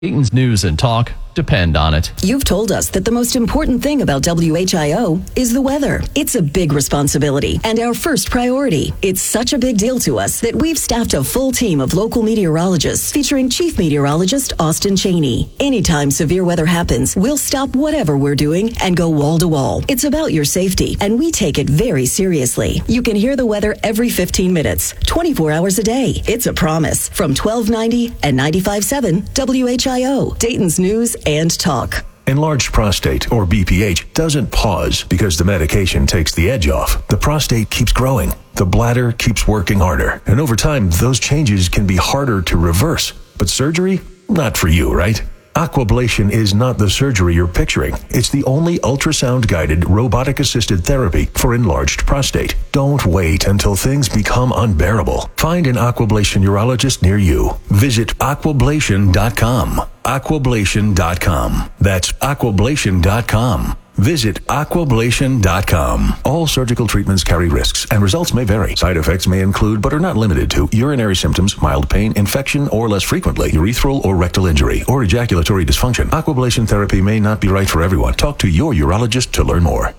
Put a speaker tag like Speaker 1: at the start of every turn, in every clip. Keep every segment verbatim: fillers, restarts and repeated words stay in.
Speaker 1: Dayton's news and talk depend on it.
Speaker 2: You've told us that the most important thing about W H I O is the weather. It's a big responsibility and our first priority. It's such a big deal to us that we've staffed a full team of local meteorologists featuring Chief Meteorologist Austin Cheney. Anytime severe weather happens, we'll stop whatever we're doing and go wall to wall. It's about your safety, and we take it very seriously. You can hear the weather every fifteen minutes, twenty-four hours a day. It's a promise from twelve ninety and ninety-five point seven W H I O, Dayton's News and Talk.
Speaker 3: Enlarged prostate, or B P H, doesn't pause because the medication takes the edge off. The prostate keeps growing. The bladder keeps working harder. And over time, those changes can be harder to reverse. But surgery? Not for you, right? Aquablation is not the surgery you're picturing. It's the only ultrasound-guided, robotic-assisted therapy for enlarged prostate. Don't wait until things become unbearable. Find an Aquablation urologist near you. Visit aquablation dot com. aquablation dot com. That's aquablation dot com. Visit aquablation dot com. All surgical treatments carry risks, and results may vary. Side effects may include, but are not limited to, urinary symptoms, mild pain, infection, or less frequently, urethral or rectal injury, or ejaculatory dysfunction. Aquablation therapy may not be right for everyone. Talk to your urologist to learn more.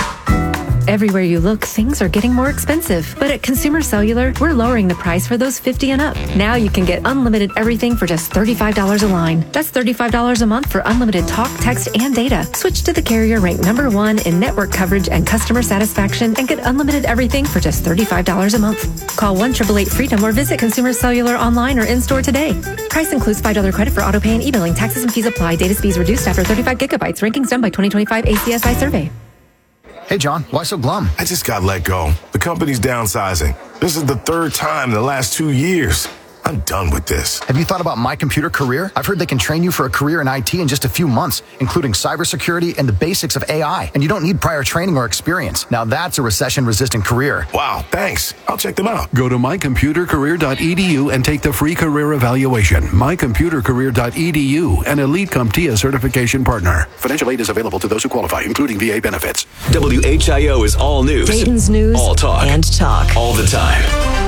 Speaker 4: Everywhere you look, things are getting more expensive. But at Consumer Cellular, we're lowering the price for those fifty and up. Now you can get unlimited everything for just thirty-five dollars a line. That's thirty-five dollars a month for unlimited talk, text, and data. Switch to the carrier ranked number one in network coverage and customer satisfaction and get unlimited everything for just thirty-five dollars a month. Call one eight eight eight freedom or visit Consumer Cellular online or in-store today. Price includes five dollars credit for auto pay and e-billing. Taxes and fees apply. Data speeds reduced after thirty-five gigabytes. Rankings done by twenty twenty-five A C S I survey.
Speaker 5: Hey, John, why so glum?
Speaker 6: I just got let go. The company's downsizing. This is the third time in the last two years. I'm done with this.
Speaker 5: Have you thought about My Computer Career? I've heard they can train you for a career in I T in just a few months, including cybersecurity and the basics of A I. And you don't need prior training or experience. Now that's a recession-resistant career.
Speaker 6: Wow, thanks. I'll check them out.
Speaker 7: Go to my computer career dot e d u and take the free career evaluation. my computer career dot e d u, an Elite CompTIA certification partner. Financial aid is available to those who qualify, including V A benefits.
Speaker 8: W H I O is all news.
Speaker 2: Dayton's News
Speaker 8: all talk.
Speaker 2: and Talk.
Speaker 8: All the time.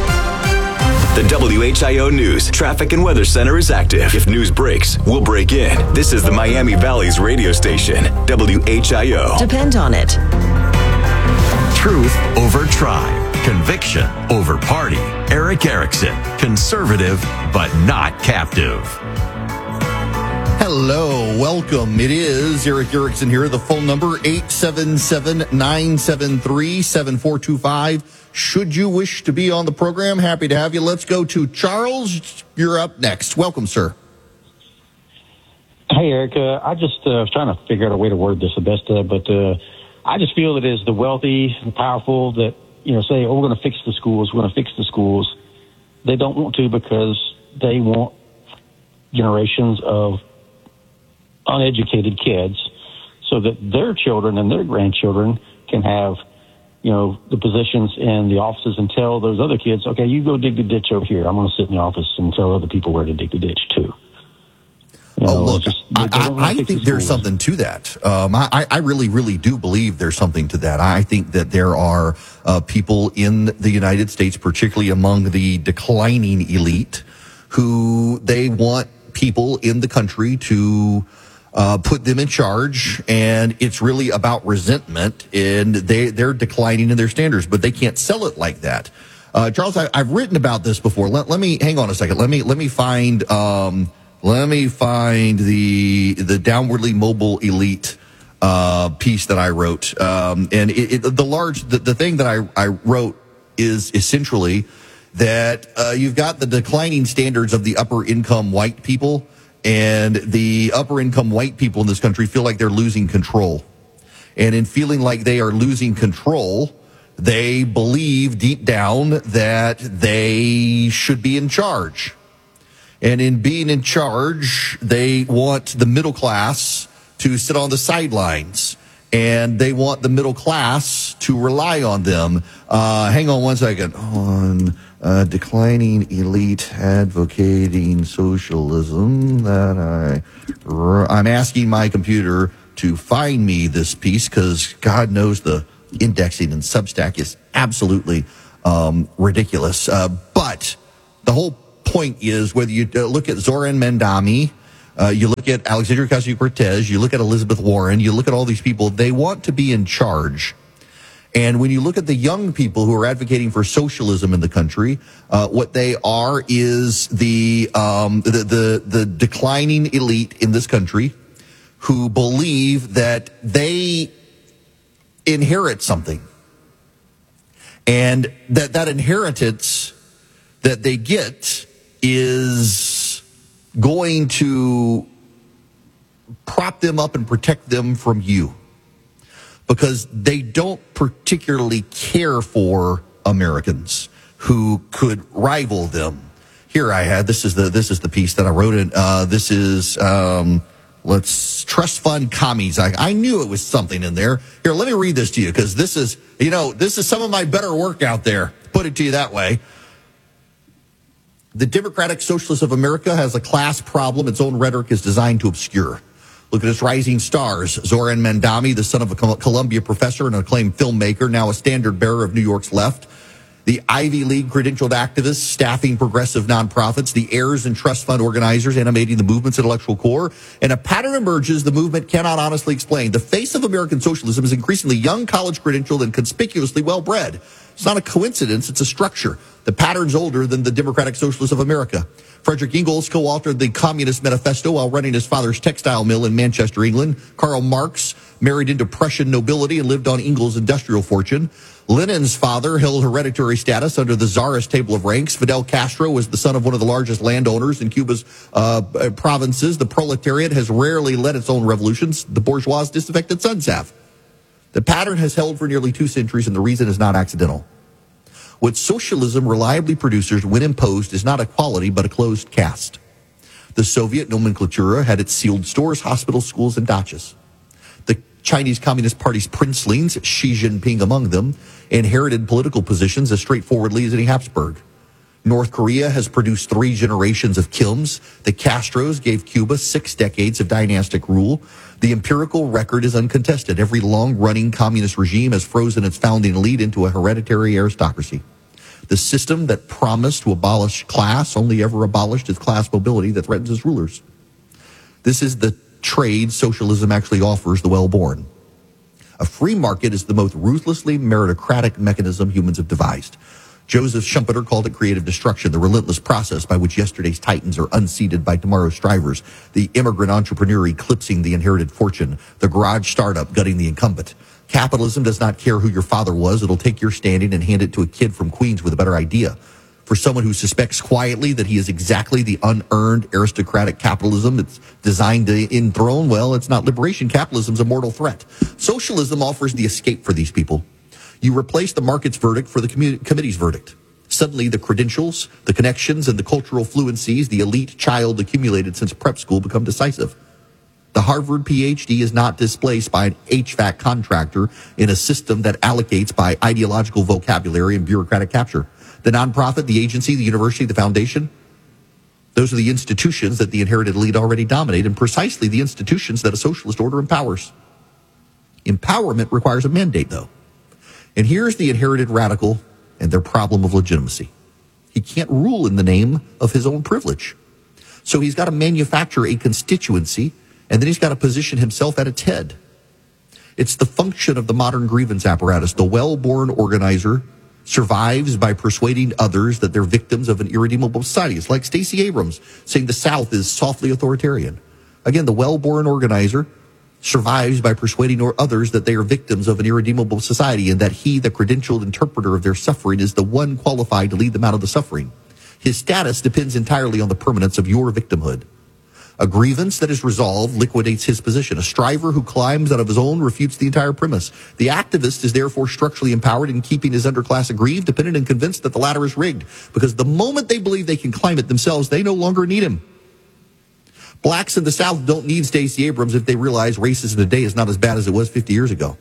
Speaker 8: The W H I O News Traffic and Weather Center is active. If news breaks, we'll break in. This is the Miami Valley's radio station, W H I O.
Speaker 2: Depend on it.
Speaker 9: Truth over tribe. Conviction over party. Eric Erickson. Conservative, but not captive.
Speaker 10: Hello, welcome. It is Eric Erickson here. The phone number, eight seven seven, nine seven three, seven four two five. Should you wish to be on the program, happy to have you. Let's go to Charles. You're up next. Welcome, sir.
Speaker 11: Hey, Eric. Uh, I just uh, was trying to figure out a way to word this the best, uh, but uh, I just feel it is the wealthy and powerful that, you know, say, oh, we're going to fix the schools, we're going to fix the schools. They don't want to because they want generations of uneducated kids so that their children and their grandchildren can have, you know, the positions in the offices and tell those other kids, okay, you go dig the ditch over here. I'm going to sit in the office and tell other people where to dig the ditch too. You know,
Speaker 10: oh, look,
Speaker 11: just,
Speaker 10: I, I, I think there's something to that. Um, I, I really, really do believe there's something to that. I think that there are uh, people in the United States, particularly among the declining elite, who they want people in the country to Uh, put them in charge, and it's really about resentment, and they, they're declining in their standards, but they can't sell it like that. Uh, Charles, I, I've written about this before. Let, let me, hang on a second. Let me, let me find, um, let me find the, the downwardly mobile elite, uh, piece that I wrote. Um, and it, it, the large, the, the thing that I, I wrote is essentially that, uh, you've got the declining standards of the upper income white people, and the upper income white people in this country feel like they're losing control. And in feeling like they are losing control, they believe deep down that they should be in charge. And in being in charge, they want the middle class to sit on the sidelines. And they want the middle class to rely on them. Uh, hang on one second. On uh, declining elite advocating socialism that I, I'm asking my computer to find me this piece because God knows the indexing in Substack is absolutely um, ridiculous. Uh, but the whole point is whether you look at Zoran Mandami, Uh, you look at Alexandria Ocasio-Cortez, you look at Elizabeth Warren, you look at all these people, they want to be in charge. And when you look at the young people who are advocating for socialism in the country, uh, what they are is the, um, the, the, the declining elite in this country who believe that they inherit something. And that that inheritance that they get is going to prop them up and protect them from you, because they don't particularly care for Americans who could rival them. Here I had, this is the this is the piece that I wrote in. Uh, this is, um, let's, trust fund commies. I, I knew it was something in there. Here, let me read this to you, because this is, you know, this is some of my better work out there. Put it to you that way. The Democratic Socialists of America has a class problem its own rhetoric is designed to obscure. Look at its rising stars. Zoran Mandami, the son of a Columbia professor and acclaimed filmmaker, now a standard bearer of New York's left. The Ivy League credentialed activists staffing progressive nonprofits, the heirs and trust fund organizers animating the movement's intellectual core. And a pattern emerges the movement cannot honestly explain. The face of American socialism is increasingly young, college credentialed, and conspicuously well-bred. It's not a coincidence, it's a structure. The pattern's older than the Democratic Socialists of America. Frederick Engels co-authored the Communist Manifesto while running his father's textile mill in Manchester, England. Karl Marx married into Prussian nobility and lived on Engels' industrial fortune. Lenin's father held hereditary status under the czarist table of ranks. Fidel Castro was the son of one of the largest landowners in Cuba's uh, provinces. The proletariat has rarely led its own revolutions. The bourgeois disaffected sons have. The pattern has held for nearly two centuries, and the reason is not accidental. What socialism reliably produces when imposed is not equality, but a closed caste. The Soviet nomenclatura had its sealed stores, hospitals, schools, and dachas. The Chinese Communist Party's princelings, Xi Jinping among them, inherited political positions as straightforwardly as any Habsburg. North Korea has produced three generations of Kims. The Castros gave Cuba six decades of dynastic rule. The empirical record is uncontested. Every long-running communist regime has frozen its founding elite into a hereditary aristocracy. The system that promised to abolish class only ever abolished its class mobility that threatens its rulers. This is the trade socialism actually offers the well-born. A free market is the most ruthlessly meritocratic mechanism humans have devised. Joseph Schumpeter called it creative destruction, the relentless process by which yesterday's titans are unseated by tomorrow's strivers, the immigrant entrepreneur eclipsing the inherited fortune, the garage startup gutting the incumbent. Capitalism does not care who your father was. It'll take your standing and hand it to a kid from Queens with a better idea. For someone who suspects quietly that he is exactly the unearned aristocratic capitalism that's designed to enthrone, well, it's not liberation. Capitalism's a mortal threat. Socialism offers the escape for these people. You replace the market's verdict for the commu- committee's verdict. Suddenly, the credentials, the connections, and the cultural fluencies the elite child accumulated since prep school become decisive. The Harvard P H D is not displaced by an H V A C contractor in a system that allocates by ideological vocabulary and bureaucratic capture. The nonprofit, the agency, the university, the foundation, those are the institutions that the inherited elite already dominate, and precisely the institutions that a socialist order empowers. Empowerment requires a mandate, though. And here's the inherited radical and their problem of legitimacy. He can't rule in the name of his own privilege. So he's got to manufacture a constituency, and then he's got to position himself at its head. It's the function of the modern grievance apparatus. The well-born organizer survives by persuading others that they're victims of an irredeemable society. It's like Stacey Abrams saying the South is softly authoritarian. Again, the well-born organizer survives by persuading others that they are victims of an irredeemable society and that he, the credentialed interpreter of their suffering, is the one qualified to lead them out of the suffering. His status depends entirely on the permanence of your victimhood. A grievance that is resolved liquidates his position. A striver who climbs out of his own refutes the entire premise. The activist is therefore structurally empowered in keeping his underclass aggrieved, dependent, and convinced that the latter is rigged. Because the moment they believe they can climb it themselves, they no longer need him. Blacks in the South don't need Stacey Abrams if they realize racism today is not as bad as it was fifty years ago.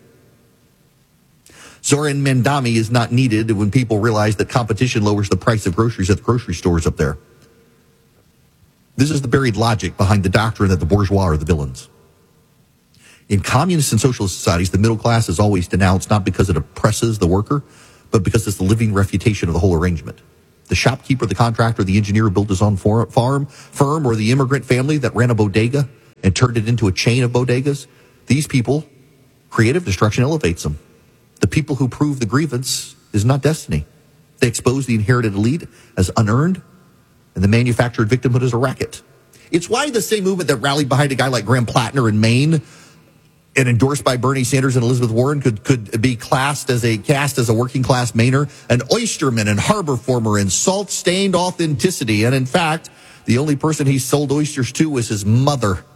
Speaker 10: Zoran Mandami is not needed when people realize that competition lowers the price of groceries at the grocery stores up there. This is the buried logic behind the doctrine that the bourgeois are the villains. In communist and socialist societies, the middle class is always denounced not because it oppresses the worker, but because it's the living refutation of the whole arrangement. The shopkeeper, the contractor, the engineer who built his own farm, firm, or the immigrant family that ran a bodega and turned it into a chain of bodegas. These people, creative destruction elevates them. The people who prove the grievance is not destiny. They expose the inherited elite as unearned, and the manufactured victimhood as a racket. It's why the same movement that rallied behind a guy like Graham Plattner in Maine and endorsed by Bernie Sanders and Elizabeth Warren could, could be classed as a cast as a working class Mainer, an oysterman and harbor former in salt-stained authenticity. And in fact, the only person he sold oysters to was his mother.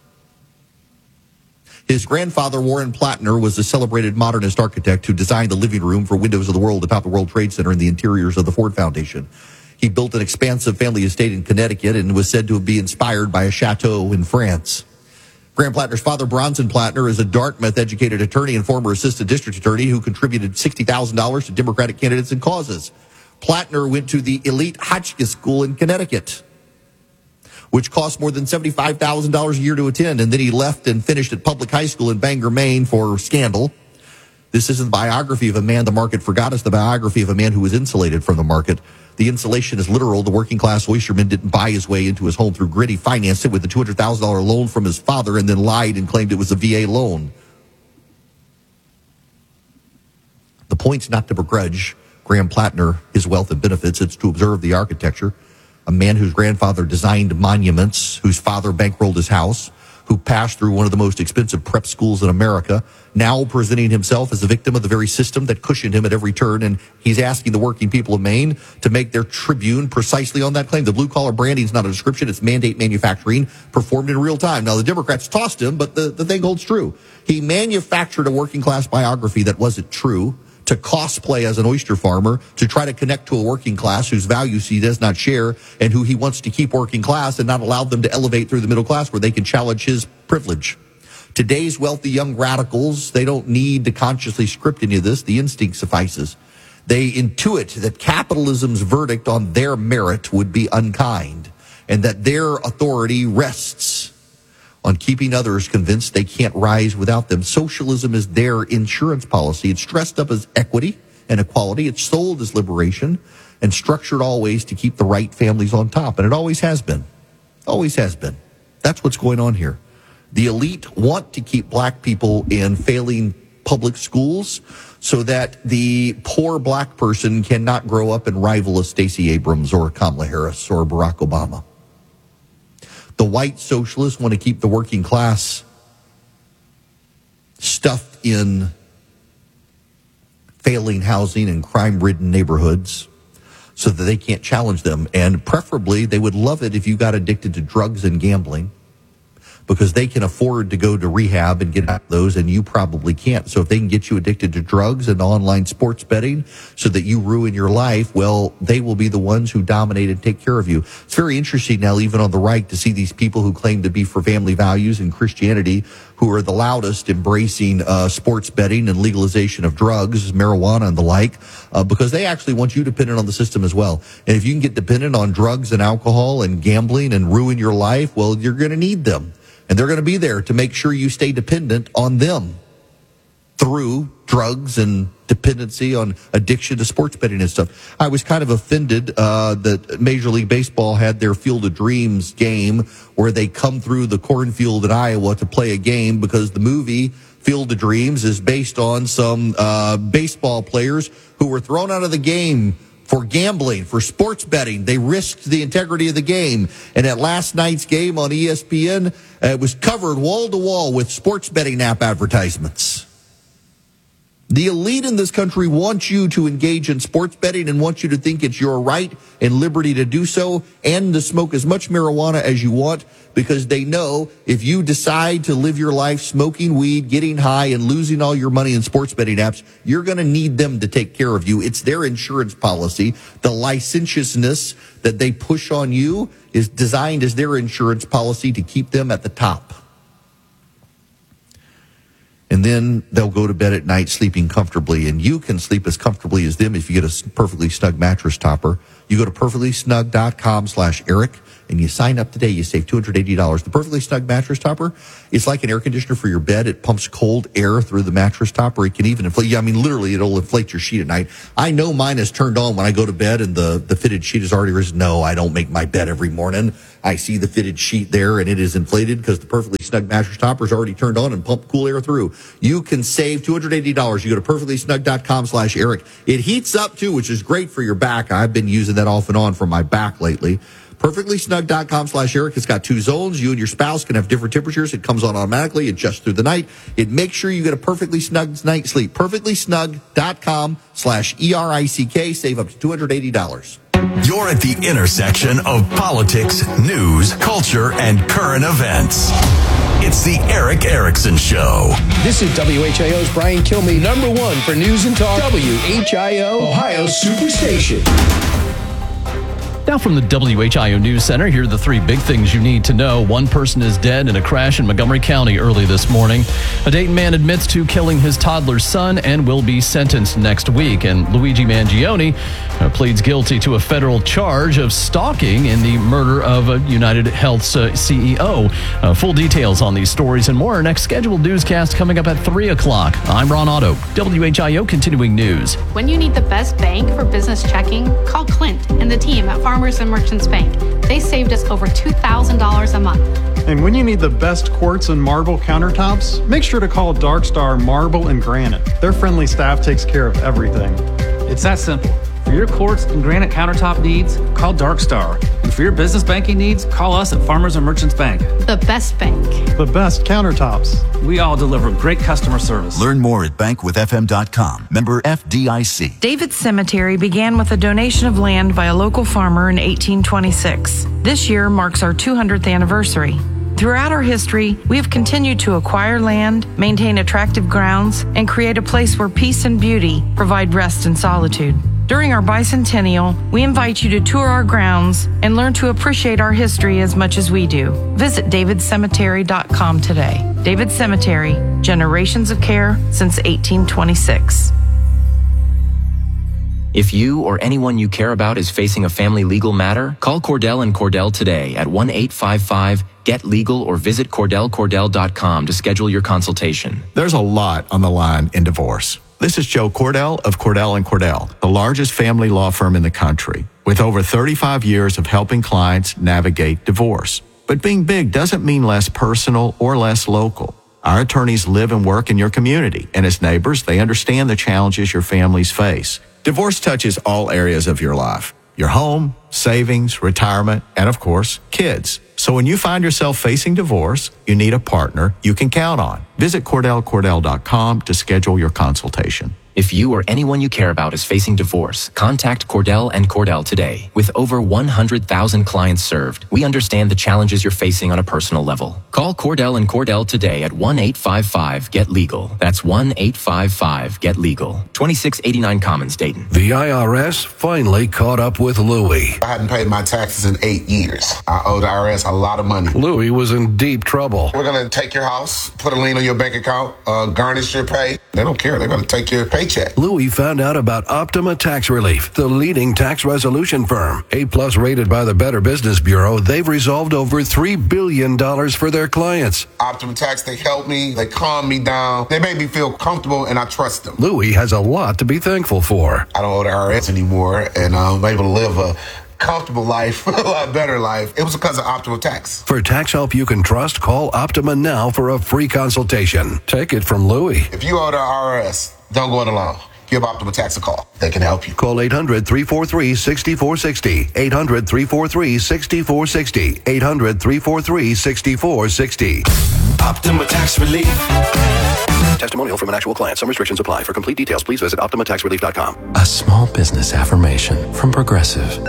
Speaker 10: His grandfather, Warren Plattner, was a celebrated modernist architect who designed the living room for Windows of the World atop the World Trade Center and the interiors of the Ford Foundation. He built an expansive family estate in Connecticut and was said to be inspired by a chateau in France. Graham Plattner's father, Bronson Plattner, is a Dartmouth-educated attorney and former assistant district attorney who contributed sixty thousand dollars to Democratic candidates and causes. Plattner went to the elite Hotchkiss School in Connecticut, which cost more than seventy-five thousand dollars a year to attend, and then he left and finished at public high school in Bangor, Maine for scandal. This isn't the biography of a man the market forgot. It's the biography of a man who was insulated from the market. The insulation is literal. The working class oysterman didn't buy his way into his home through grit. He financed it with a two hundred thousand dollars loan from his father and then lied and claimed it was a V A loan. The point's not to begrudge Graham Plattner his wealth and benefits. It's to observe the architecture. A man whose grandfather designed monuments, whose father bankrolled his house, who passed through one of the most expensive prep schools in America, now presenting himself as a victim of the very system that cushioned him at every turn. And he's asking the working people of Maine to make their tribune precisely on that claim. The blue-collar branding is not a description. It's mandate manufacturing performed in real time. Now, the Democrats tossed him, but the, the thing holds true. He manufactured a working-class biography that wasn't true to cosplay as an oyster farmer, to try to connect to a working class whose values he does not share and who he wants to keep working class and not allow them to elevate through the middle class where they can challenge his privilege. Today's wealthy young radicals, they don't need to consciously script any of this. The instinct suffices. They intuit that capitalism's verdict on their merit would be unkind and that their authority rests on keeping others convinced they can't rise without them. Socialism is their insurance policy. It's dressed up as equity and equality. It's sold as liberation and structured always to keep the right families on top. And it always has been. Always has been. That's what's going on here. The elite want to keep black people in failing public schools so that the poor black person cannot grow up and rival a Stacey Abrams or a Kamala Harris or Barack Obama. The white socialists want to keep the working class stuffed in failing housing and crime-ridden neighborhoods so that they can't challenge them. And preferably, they would love it if you got addicted to drugs and gambling, because they can afford to go to rehab and get out of those, and you probably can't. So if they can get you addicted to drugs and online sports betting so that you ruin your life, well, they will be the ones who dominate and take care of you. It's very interesting now, even on the right, to see these people who claim to be for family values and Christianity, who are the loudest embracing uh, sports betting and legalization of drugs, marijuana and the like, uh, because they actually want you dependent on the system as well. And if you can get dependent on drugs and alcohol and gambling and ruin your life, well, you're going to need them. And they're going to be there to make sure you stay dependent on them through drugs and dependency on addiction to sports betting and stuff. I was kind of offended uh, that Major League Baseball had their Field of Dreams game where they come through the cornfield in Iowa to play a game, because the movie Field of Dreams is based on some uh, baseball players who were thrown out of the game for gambling, for sports betting. They risked the integrity of the game. And at last night's game on E S P N, uh, it was covered wall to wall with sports betting app advertisements. The elite in this country want you to engage in sports betting and want you to think it's your right and liberty to do so and to smoke as much marijuana as you want, because they know if you decide to live your life smoking weed, getting high, and losing all your money in sports betting apps, you're going to need them to take care of you. It's their insurance policy. The licentiousness that they push on you is designed as their insurance policy to keep them at the top. And then they'll go to bed at night sleeping comfortably, and you can sleep as comfortably as them if you get a perfectly snug mattress topper. You go to perfectly snug dot com slash Eric, and you sign up today, you save two hundred eighty dollars. The Perfectly Snug mattress topper, it's like an air conditioner for your bed. It pumps cold air through the mattress topper. It can even inflate, I mean, literally, it'll inflate your sheet at night. I know mine is turned on when I go to bed and the, the fitted sheet is already risen. No, I don't make my bed every morning. I see the fitted sheet there and it is inflated because the Perfectly Snug mattress topper is already turned on and pumped cool air through. You can save two hundred eighty dollars. You go to perfectly snug dot com slash Eric. It heats up too, which is great for your back. I've been using that off and on for my back lately. perfectly snug dot com slash Eric. It's got two zones. You and your spouse can have different temperatures. It comes on automatically, adjusts through the night. It makes sure you get a perfectly snug night's sleep. perfectly snug dot com slash E R I C K. Save up to two hundred eighty dollars.
Speaker 9: You're at the intersection of politics, news, culture, and current events. It's the Eric Erickson Show.
Speaker 12: This is W H I O's Brian Kilmeade, number one for news and talk. W H I O, Ohio's Superstation.
Speaker 1: Now from the W H I O News Center, here are the three big things you need to know. One person is dead in a crash in Montgomery County early this morning. A Dayton man admits to killing his toddler's son and will be sentenced next week. And Luigi Mangione uh, pleads guilty to a federal charge of stalking in the murder of a United Health's uh, C E O. Uh, full details on these stories and more. Our next scheduled newscast coming up at three o'clock. I'm Ron Otto, W H I O Continuing News.
Speaker 13: When you need the best bank for business checking, call Clint and the team at Farm Farmers and Merchants Bank. They saved us over two thousand dollars a month.
Speaker 14: And when you need the best quartz and marble countertops, make sure to call Dark Star Marble and Granite. Their friendly staff takes care of everything.
Speaker 15: It's that simple. For your quartz and granite countertop needs, call Dark Star. And for your business banking needs, call us at Farmers and Merchants Bank.
Speaker 13: The best bank.
Speaker 14: The best countertops.
Speaker 15: We all deliver great customer service.
Speaker 16: Learn more at bank with f m dot com. Member F D I C.
Speaker 17: David's Cemetery began with a donation of land by a local farmer in eighteen twenty-six. This year marks our two hundredth anniversary. Throughout our history, we have continued to acquire land, maintain attractive grounds, and create a place where peace and beauty provide rest and solitude. During our bicentennial, we invite you to tour our grounds and learn to appreciate our history as much as we do. Visit david cemetery dot com today. David Cemetery, generations of care since eighteen twenty-six.
Speaker 18: If you or anyone you care about is facing a family legal matter, call Cordell and Cordell today at one eight five five get legal or visit cordell cordell dot com to schedule your consultation.
Speaker 19: There's a lot on the line in divorce. This is Joe Cordell of Cordell and Cordell, the largest family law firm in the country, with over thirty-five years of helping clients navigate divorce. But being big doesn't mean less personal or less local. Our attorneys live and work in your community, and as neighbors, they understand the challenges your families face. Divorce touches all areas of your life: your home, savings, retirement, and of course, kids. So when you find yourself facing divorce, you need a partner you can count on. Visit cordell cordell dot com to schedule your consultation.
Speaker 18: If you or anyone you care about is facing divorce, contact Cordell and Cordell today. With over one hundred thousand clients served, we understand the challenges you're facing on a personal level. Call Cordell and Cordell today at one eight five five get legal. That's one eight five five get legal. twenty-six eighty-nine Commons, Dayton.
Speaker 20: The I R S finally caught up with Louie.
Speaker 21: I hadn't paid my taxes in eight years. I owe the I R S a lot of money.
Speaker 20: Louie was in deep trouble.
Speaker 21: We're going to take your house, put a lien on your bank account, uh, garnish your pay. They don't care. They're going to take your paycheck.
Speaker 20: Louie found out about Optima Tax Relief, the leading tax resolution firm. A-plus rated by the Better Business Bureau, they've resolved over three billion dollars for their clients.
Speaker 21: Optima Tax, they help me. They calm me down. They make me feel comfortable, and I trust them.
Speaker 20: Louie has a lot to be thankful for.
Speaker 21: I don't owe the I R S anymore, and I'm able to live a comfortable life, a lot better life. It was because of Optima Tax.
Speaker 20: For tax help you can trust, call Optima now for a free consultation. Take it from Louie.
Speaker 21: If you owe the I R S, don't go it alone. Give Optima Tax a call. They can help you.
Speaker 20: Call eight hundred, three four three, six four six zero. eight hundred, three four three, six four six zero. eight hundred, three four three, six four six zero.
Speaker 22: Optima Tax Relief.
Speaker 7: Testimonial from an actual client. Some restrictions apply. For complete details, please visit optima tax relief dot com.
Speaker 23: A small business affirmation from Progressive.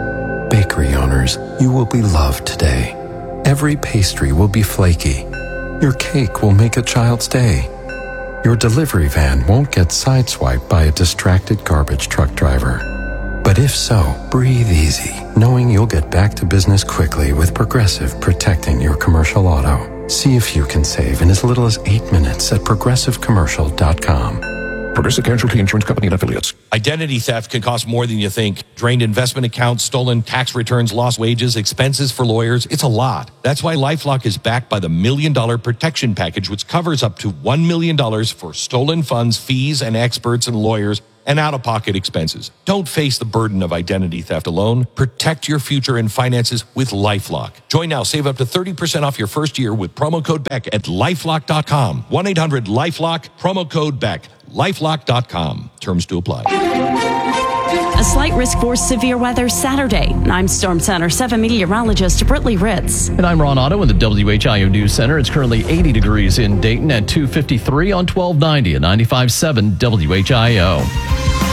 Speaker 23: Bakery owners, you will be loved today. Every pastry will be flaky. Your cake will make a child's day. Your delivery van won't get sideswiped by a distracted garbage truck driver. But if so, breathe easy, knowing you'll get back to business quickly with Progressive protecting your commercial auto. See if you can save in as little as eight minutes at progressive commercial dot com.
Speaker 24: Progressive Casualty Insurance Company and Affiliates.
Speaker 3: Identity theft can cost more than you think. Drained investment accounts, stolen tax returns, lost wages, expenses for lawyers. It's a lot. That's why LifeLock is backed by the Million Dollar Protection Package, which covers up to one million dollars for stolen funds, fees, and experts and lawyers, and out-of-pocket expenses. Don't face the burden of identity theft alone. Protect your future and finances with LifeLock. Join now. Save up to thirty percent off your first year with promo code BECK at lifelock dot com. one eight hundred LifeLock, promo code BECK. lifelock dot com. Terms to apply.
Speaker 4: A slight risk for severe weather Saturday. I'm Storm Center seven meteorologist Brittany Ritz.
Speaker 1: And I'm Ron Otto in the W H I O News Center. It's currently eighty degrees in Dayton at two fifty-three on twelve ninety and ninety-five point seven W H I O.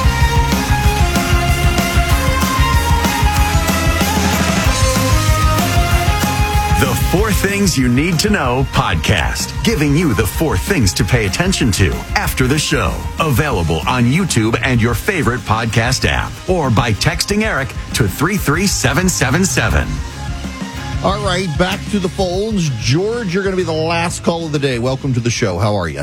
Speaker 9: The Four Things You Need to Know podcast, giving you the four things to pay attention to after the show. Available on YouTube and your favorite podcast app, or by texting Eric to three three seven seven seven.
Speaker 10: All right, back to the phones. George, you're going to be the last call of the day. Welcome to the show. How are you?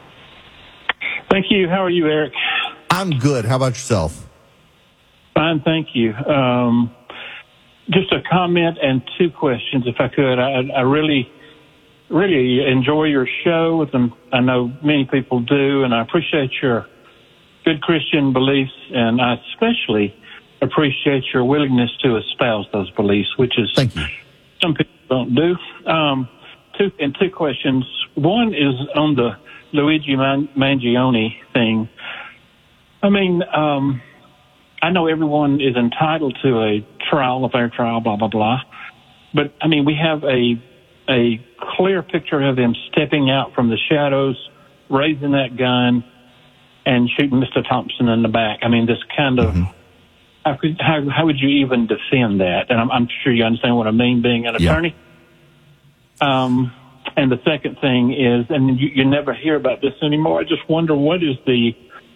Speaker 5: Thank you. How are you, Eric?
Speaker 10: I'm good. How about yourself?
Speaker 5: Fine, thank you. Um, Just a comment and two questions, if I could. I, I really, really enjoy your show, and I know many people do, and I appreciate your good Christian beliefs, and I especially appreciate your willingness to espouse those beliefs, which is some people don't do. Um, two and two questions. One is on the Luigi Man- Mangione thing. I mean, um, I know everyone is entitled to a trial, a fair trial, blah, blah, blah. But, I mean, we have a a clear picture of him stepping out from the shadows, raising that gun, and shooting Mister Thompson in the back. I mean, this kind of, mm-hmm. how, could, how, how would you even defend that? And I'm, I'm sure you understand what I mean, being an attorney. Yeah. Um, and the second thing is, and you, you never hear about this anymore, I just wonder what is the,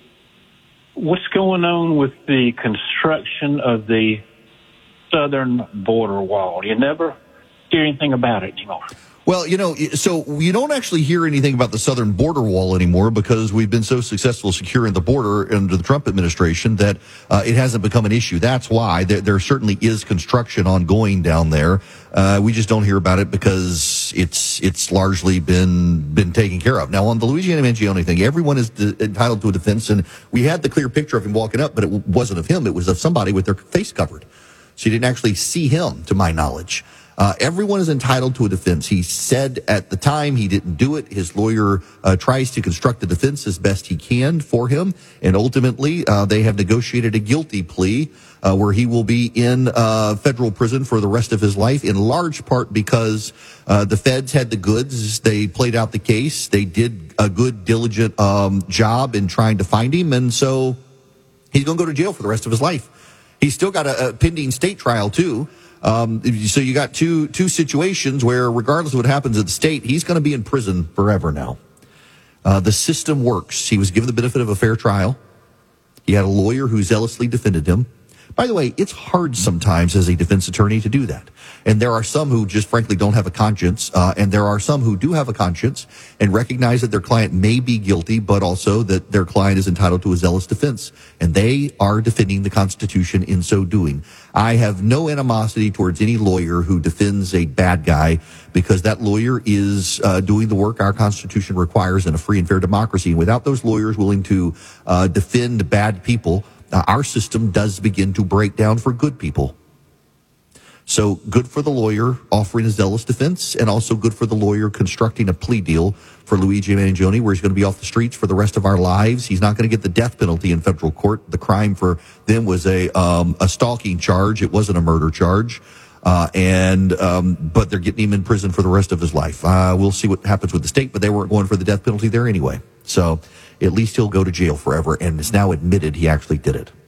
Speaker 5: what's going on with the construction of the southern border wall? You never hear anything about it anymore.
Speaker 10: Well, you know, so you don't actually hear anything about the southern border wall anymore because we've been so successful securing the border under the Trump administration that uh, it hasn't become an issue. That's why there, there certainly is construction ongoing down there. Uh, we just don't hear about it because it's it's largely been been taken care of. Now, on the Luigi Mangione thing, everyone is de- entitled to a defense, and we had the clear picture of him walking up, but it wasn't of him. It was of somebody with their face covered. So you didn't actually see him, to my knowledge. Uh, everyone is entitled to a defense. He said at the time he didn't do it. His lawyer uh, tries to construct a defense as best he can for him. And ultimately, uh, they have negotiated a guilty plea uh, where he will be in uh, federal prison for the rest of his life, in large part because uh, the feds had the goods. They played out the case. They did a good, diligent um, job in trying to find him. And so he's going to go to jail for the rest of his life. He's still got a, a pending state trial, too. Um, so you got two two situations where, regardless of what happens at the state, he's going to be in prison forever now. Uh, the system works. He was given the benefit of a fair trial. He had a lawyer who zealously defended him. By the way, it's hard sometimes as a defense attorney to do that. And there are some who just frankly don't have a conscience. Uh, and there are some who do have a conscience and recognize that their client may be guilty, but also that their client is entitled to a zealous defense. And they are defending the Constitution in so doing. I have no animosity towards any lawyer who defends a bad guy because that lawyer is uh, doing the work our Constitution requires in a free and fair democracy. And without those lawyers willing to uh, defend bad people, Uh, our system does begin to break down for good people. So good for the lawyer offering a zealous defense, and also good for the lawyer constructing a plea deal for Luigi Mangione, where he's going to be off the streets for the rest of our lives. He's not going to get the death penalty in federal court. The crime for them was a um, a stalking charge. It wasn't a murder charge. Uh, and um, but they're getting him in prison for the rest of his life. Uh, we'll see what happens with the state, but they weren't going for the death penalty there anyway. So at least he'll go to jail forever, and it's now admitted he actually did it.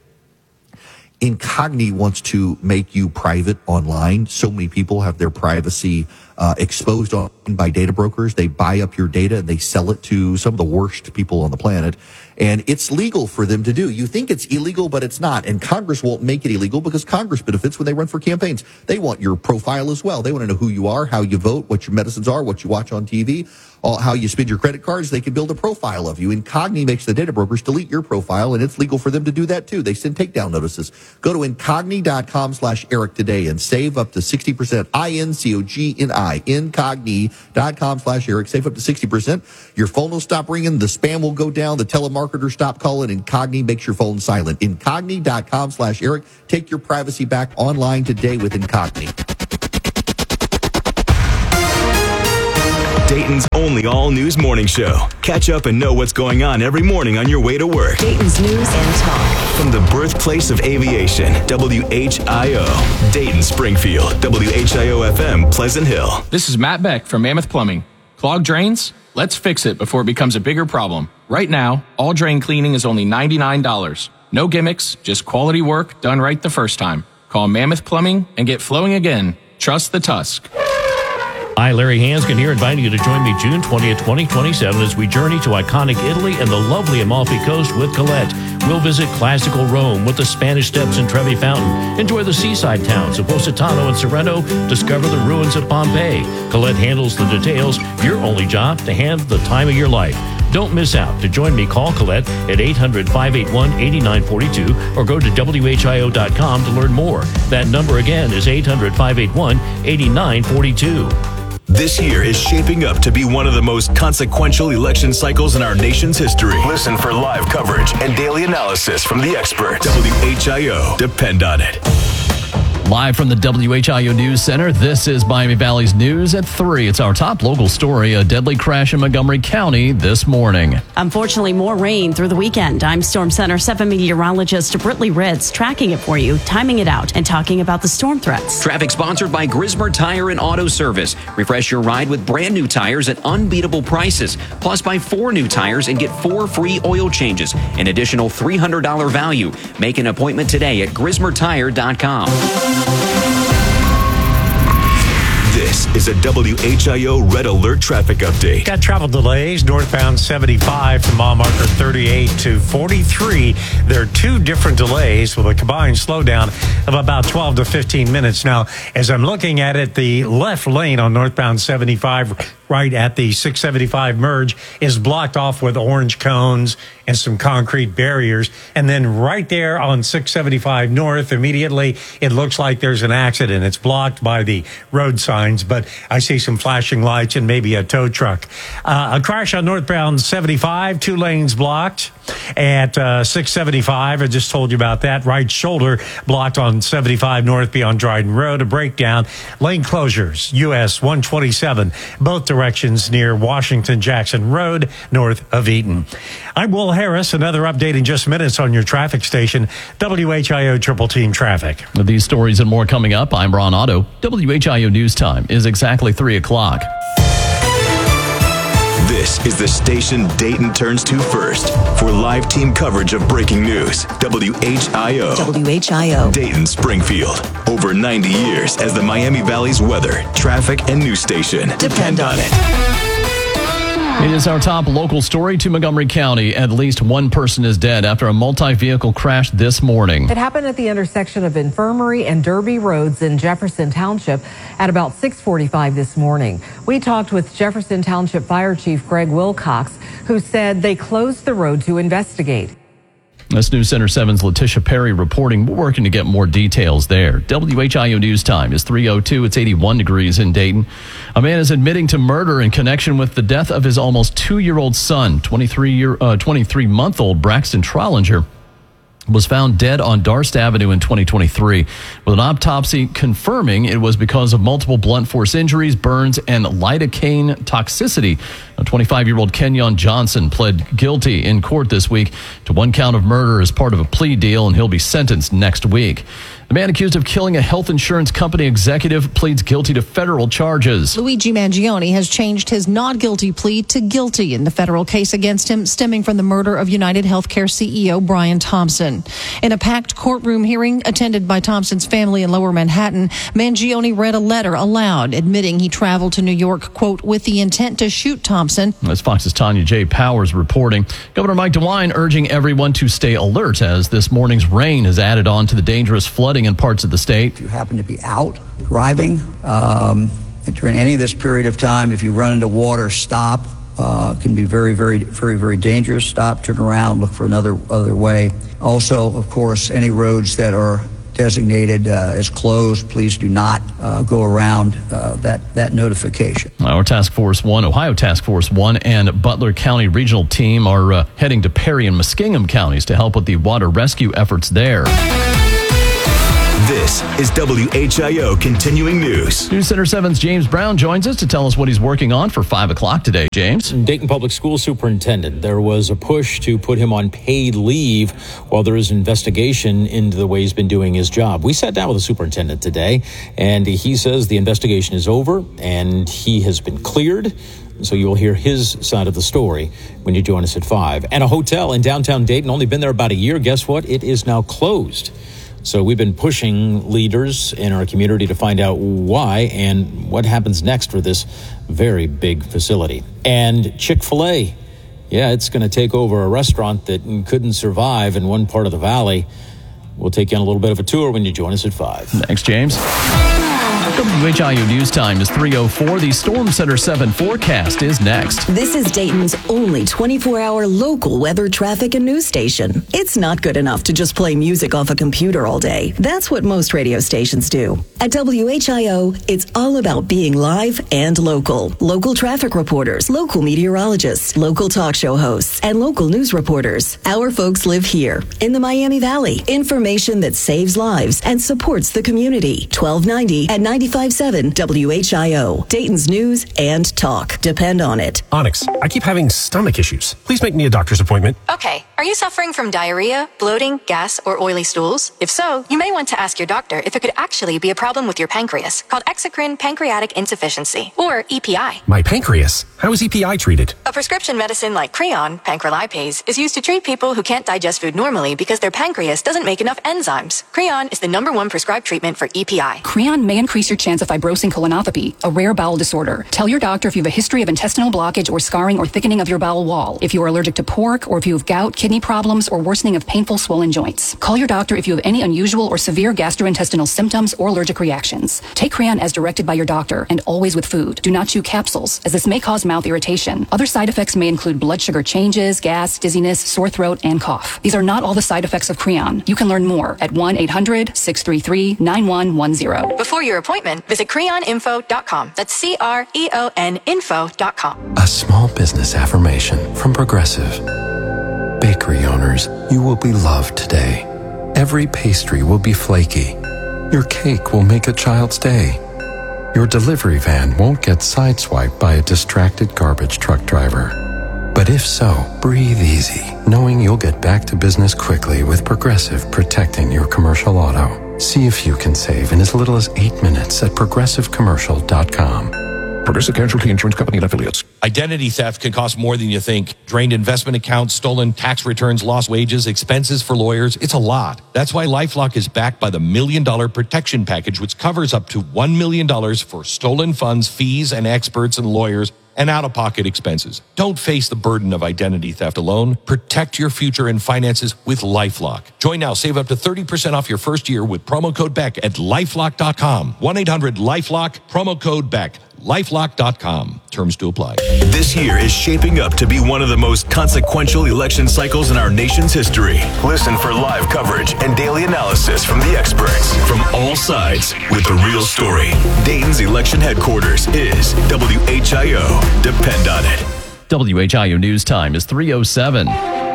Speaker 10: Incogni wants to make you private online. So many people have their privacy uh, exposed on by data brokers. They buy up your data and they sell it to some of the worst people on the planet. And it's legal for them to do. You think it's illegal, but it's not. And Congress won't make it illegal because Congress benefits when they run for campaigns. They want your profile as well. They want to know who you are, how you vote, what your medicines are, what you watch on T V, all, how you spend your credit cards. They can build a profile of you. Incogni makes the data brokers delete your profile, and it's legal for them to do that too. They send takedown notices. Go to incogni.com slash Eric today and save up to sixty percent. I N C O G N I. Incogni.com slash Eric. Save up to sixty percent. Your phone will stop ringing. The spam will go down. The telemarketer stop calling. Incogni makes your phone silent. Incogni.com slash Eric. Take your privacy back online today with Incogni.
Speaker 2: Dayton's only all-news morning show. Catch up and know what's going on every morning on your way to work.
Speaker 6: Dayton's News and Talk.
Speaker 2: From the birthplace of aviation, W H I O. Dayton, Springfield, W H I O F M, Pleasant Hill.
Speaker 8: This is Matt Beck from Mammoth Plumbing. Clogged drains? Let's fix it before it becomes a bigger problem. Right now, all drain cleaning is only ninety-nine dollars. No gimmicks, just quality work done right the first time. Call Mammoth Plumbing and get flowing again. Trust the Tusk.
Speaker 24: Hi, Larry Hanskin here, inviting you to join me June twentieth, twenty twenty-seven as we journey to iconic Italy and the lovely Amalfi Coast with Colette. We'll visit classical Rome with the Spanish Steps and Trevi Fountain, enjoy the seaside towns of Positano and Sorrento, discover the ruins of Pompeii. Colette handles the details, your only job to have the time of your life. Don't miss out. To join me, call Colette at eight hundred, five eight one, eight nine four two or go to W H I O dot com to learn more. That number again is eight hundred, five eight one, eight nine four two.
Speaker 2: This year is shaping up to be one of the most consequential election cycles in our nation's history. Listen for live coverage and daily analysis from the experts. W H I O. Depend on it.
Speaker 1: Live from the W H I O News Center, this is Miami Valley's News at three. It's our top local story, a deadly crash in Montgomery County this morning.
Speaker 4: Unfortunately, more rain through the weekend. I'm Storm Center seven meteorologist Britley Ritz, tracking it for you, timing it out, and talking about the storm threats.
Speaker 25: Traffic sponsored by Grismer Tire and Auto Service. Refresh your ride with brand new tires at unbeatable prices. Plus, buy four new tires and get four free oil changes. An additional three hundred dollars value. Make an appointment today at grismer tire dot com.
Speaker 2: This is a W H I O Red Alert traffic update.
Speaker 26: Got travel delays northbound seventy-five from mile marker thirty-eight to forty-three. There are two different delays with a combined slowdown of about twelve to fifteen minutes. Now, as I'm looking at it, the left lane on northbound seventy-five right at the six seventy-five merge is blocked off with orange cones and some concrete barriers. And then right there on six seventy-five north, immediately, it looks like there's an accident. It's blocked by the road signs, but I see some flashing lights and maybe a tow truck. Uh, a crash on northbound seventy-five, two lanes blocked at uh, six seventy-five. I just told you about that. Right shoulder blocked on seventy-five north beyond Dryden Road. A breakdown. Lane closures, U S one twenty-seven, both directions near Washington Jackson Road, north of Eaton. I'm Will Harris. Another update in just minutes on your traffic station, W H I O Triple Team Traffic.
Speaker 1: With these stories and more coming up, I'm Ron Otto. W H I O News Time is exactly three o'clock.
Speaker 2: This is the station Dayton turns to first for live team coverage of breaking news. W H I O.
Speaker 6: W H I O.
Speaker 2: Dayton, Springfield. Over ninety years as the Miami Valley's weather, traffic, and news station. Depend on it.
Speaker 1: It is our top local story to Montgomery County. At least one person is dead after a multi-vehicle crash this morning.
Speaker 27: It happened at the intersection of Infirmary and Derby Roads in Jefferson Township at about six forty-five this morning. We talked with Jefferson Township Fire Chief Greg Wilcox, who said they closed the road to investigate.
Speaker 1: That's News Center seven's Letitia Perry reporting. We're working to get more details there. W H I O News Time is three oh two. It's eighty-one degrees in Dayton. A man is admitting to murder in connection with the death of his almost two-year-old son. twenty-three-month-old Braxton Trollinger was found dead on Darst Avenue in twenty twenty-three, with an autopsy confirming it was because of multiple blunt force injuries, burns, and lidocaine toxicity. A twenty-five-year-old Kenyon Johnson pled guilty in court this week to one count of murder as part of a plea deal, and he'll be sentenced next week. The man accused of killing a health insurance company executive pleads guilty to federal charges.
Speaker 28: Luigi Mangione has changed his not guilty plea to guilty in the federal case against him, stemming from the murder of United Healthcare C E O Brian Thompson. Thompson. In a packed courtroom hearing attended by Thompson's family in Lower Manhattan, Mangione read a letter aloud admitting he traveled to New York, quote, with the intent to shoot Thompson.
Speaker 1: That's Fox's Tanya J. Powers reporting. Governor Mike DeWine urging everyone to stay alert as this morning's rain has added on to the dangerous flooding in parts of the state.
Speaker 11: If you happen to be out driving um, during any of this period of time, if you run into water, stop. Uh, can be very, very, very, very dangerous. Stop, turn around, look for another other way. Also, of course, any roads that are designated uh, as closed, please do not uh, go around uh, that, that notification.
Speaker 1: Our Task Force One, Ohio Task Force One, and Butler County Regional Team are uh, heading to Perry and Muskingum counties to help with the water rescue efforts there.
Speaker 2: This is W H I O Continuing News.
Speaker 1: News Center seven's James Brown joins us to tell us what he's working on for five o'clock today. James?
Speaker 12: Dayton Public School Superintendent. There was a push to put him on paid leave while there is an investigation into the way he's been doing his job. We sat down with the superintendent today, and he says the investigation is over and he has been cleared. So you'll hear his side of the story when you join us at five. And a hotel in downtown Dayton, only been there about a year. Guess what? It is now closed. So we've been pushing leaders in our community to find out why and what happens next for this very big facility. And Chick-fil-A, yeah, it's going to take over a restaurant that couldn't survive in one part of the valley. We'll take you on a little bit of a tour when you join us at five.
Speaker 1: Thanks, James. W H I O News Time is three oh four. The Storm Center seven forecast is next.
Speaker 6: This is Dayton's only twenty-four hour local weather, traffic, and news station. It's not good enough to just play music off a computer all day. That's what most radio stations do. At W H I O, it's all about being live and local. Local traffic reporters, local meteorologists, local talk show hosts, and local news reporters. Our folks live here in the Miami Valley. Information that saves lives and supports the community. twelve ninety at ninety-five point seven W H I O. Dayton's news and talk. Depend on it.
Speaker 13: Onyx, I keep having stomach issues. Please make me a doctor's appointment.
Speaker 14: Okay. Are you suffering from diarrhea, bloating, gas, or oily stools? If so, you may want to ask your doctor if it could actually be a problem with your pancreas, called exocrine pancreatic insufficiency, or E P I.
Speaker 13: My pancreas? How is E P I treated?
Speaker 14: A prescription medicine like Creon, pancrelipase, is used to treat people who can't digest food normally because their pancreas doesn't make enough enzymes. Creon is the number one prescribed treatment for E P I.
Speaker 15: Creon may increase your chance of fibrosing colonopathy, a rare bowel disorder. Tell your doctor if you have a history of intestinal blockage or scarring or thickening of your bowel wall, if you are allergic to pork, or if you have gout, kidney problems, or worsening of painful swollen joints. Call your doctor if you have any unusual or severe gastrointestinal symptoms or allergic reactions. Take Creon as directed by your doctor and always with food. Do not chew capsules, as this may cause mouth irritation. Other side effects may include blood sugar changes, gas, dizziness, sore throat, and cough. These are not all the side effects of Creon. You can learn more at one eight hundred six three three nine one one zero.
Speaker 14: Before your appointment, visit creon info dot com. That's C R E O N info dot com.
Speaker 23: A small business affirmation from Progressive. Bakery owners, you will be loved today. Every pastry will be flaky. Your cake will make a child's day. Your delivery van won't get sideswiped by a distracted garbage truck driver. But if so, breathe easy, knowing you'll get back to business quickly with Progressive protecting your commercial auto. See if you can save in as little as eight minutes at progressive commercial dot com.
Speaker 3: Progressive Casualty Insurance Company and affiliates. Identity theft can cost more than you think. Drained investment accounts, stolen tax returns, lost wages, expenses for lawyers. It's a lot. That's why LifeLock is backed by the Million Dollar Protection Package, which covers up to one million dollars for stolen funds, fees, and experts and lawyers, and out-of-pocket expenses. Don't face the burden of identity theft alone. Protect your future and finances with LifeLock. Join now. Save up to thirty percent off your first year with promo code Beck at lifelock dot com. one eight hundred lifelock, promo code Beck. lifelock dot com. Terms to apply.
Speaker 2: This year is shaping up to be one of the most consequential election cycles in our nation's history. Listen for live coverage and daily analysis from the experts from all sides with the real story. Dayton's election headquarters is W H I O. Depend on it.
Speaker 1: W H I O News Time is three oh seven.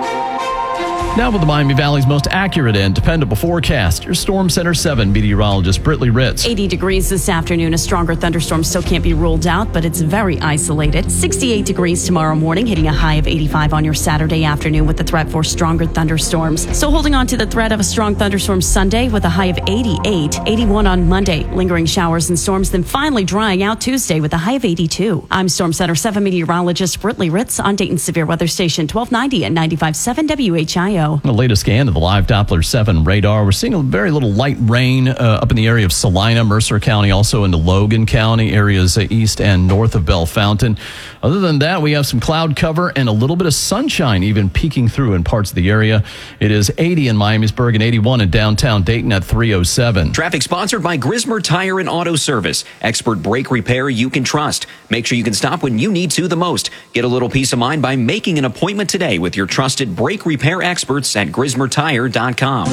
Speaker 1: Now with the Miami Valley's most accurate and dependable forecast, your Storm Center seven meteorologist Britley Ritz.
Speaker 4: eighty degrees this afternoon. A stronger thunderstorm still can't be ruled out, but it's very isolated. sixty-eight degrees tomorrow morning, hitting a high of eighty-five on your Saturday afternoon with the threat for stronger thunderstorms. So holding on to the threat of a strong thunderstorm Sunday with a high of eighty-eight, eighty-one on Monday. Lingering showers and storms, then finally drying out Tuesday with a high of eighty-two. I'm Storm Center seven meteorologist Britley Ritz on Dayton's Severe Weather Station twelve ninety and ninety-five point seven W H I O. Ohio.
Speaker 1: The latest scan of the live Doppler seven radar. We're seeing a very little light rain uh, up in the area of Salina, Mercer County, also into Logan County, areas uh, east and north of Bellefontaine. Other than that, we have some cloud cover and a little bit of sunshine even peeking through in parts of the area. It is eighty in Miamisburg and eighty-one in downtown Dayton at three oh seven.
Speaker 25: Traffic sponsored by Grismer Tire and Auto Service. Expert brake repair you can trust. Make sure you can stop when you need to the most. Get a little peace of mind by making an appointment today with your trusted brake repair experts at grismer tire dot com.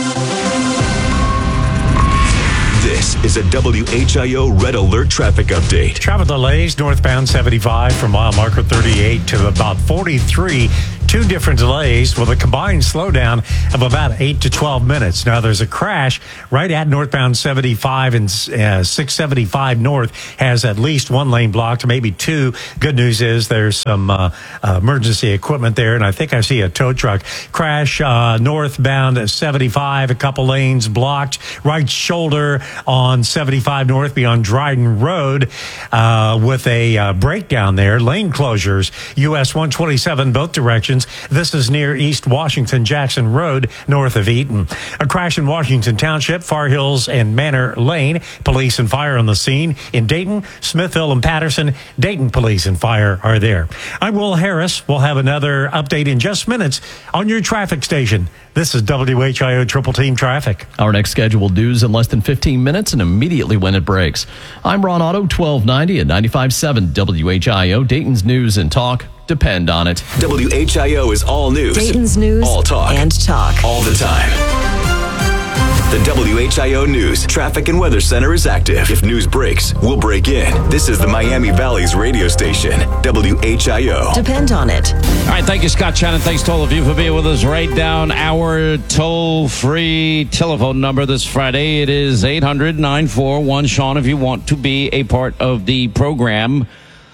Speaker 2: This is a W H I O Red Alert traffic update.
Speaker 26: Travel delays northbound seventy-five from mile marker thirty-eight to about forty-three. Two different delays with a combined slowdown of about eight to twelve minutes. Now, there's a crash right at northbound seventy-five, and uh, six seventy-five north has at least one lane blocked, maybe two. Good news is there's some uh, uh, emergency equipment there, and I think I see a tow truck. Crash uh, northbound seventy-five, a couple lanes blocked. Right shoulder on seventy-five north beyond Dryden Road uh, with a uh, breakdown there. Lane closures, U S one twenty-seven both directions. This is near East Washington Jackson Road, north of Eaton. A crash in Washington Township, Far Hills and Manor Lane. Police and fire on the scene. In Dayton, Smithville and Patterson, Dayton police and fire are there. I'm Will Harris. We'll have another update in just minutes on your traffic station. This is W H I O Triple Team Traffic.
Speaker 1: Our next scheduled news in less than fifteen minutes and immediately when it breaks. I'm Ron Otto, twelve ninety at ninety-five point seven W H I O, Dayton's News and Talk. Depend on it.
Speaker 2: W H I O is all news.
Speaker 6: Dayton's News
Speaker 2: all talk.
Speaker 6: and talk.
Speaker 2: All the time. The W H I O News Traffic and Weather Center is active. If news breaks, we'll break in. This is the Miami Valley's radio station, W H I O.
Speaker 6: Depend on it.
Speaker 7: All right, thank you, Scott Shannon. Thanks to all of you for being with us. Write down our toll-free telephone number this Friday. It is eight hundred, nine four one, Sean, if you want to be a part of the program.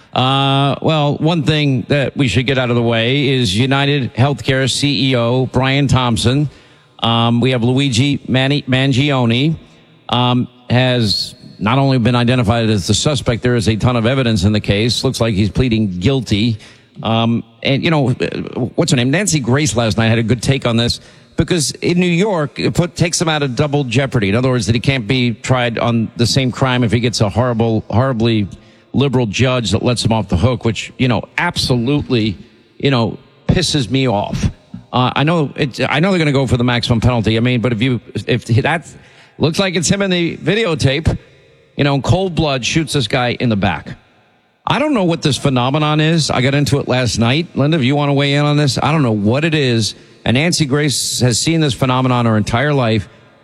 Speaker 7: Uh, well, one thing that we should get out of the way is United Healthcare C E O Brian Thompson. Um, we have Luigi Mani- Mangione, um, has not only been identified as the suspect, there is a ton of evidence in the case. Looks like he's pleading guilty. Um, and, you know, what's her name? Nancy Grace last night had a good take on this because in New York, it put, takes him out of double jeopardy. In other words, that he can't be tried on the same crime if he gets a horrible, horribly liberal judge that lets him off the hook, which, you know, absolutely, you know, pisses me off. Uh, I know it, I know they're going to go for the maximum penalty. I mean, but if you, if that looks like it's him in the videotape, you know, in cold blood shoots this guy in the back. I don't know what this phenomenon is. I got into it last night. Linda, if you want to weigh in on this, I don't know what it is. And Nancy Grace has seen this phenomenon her entire life.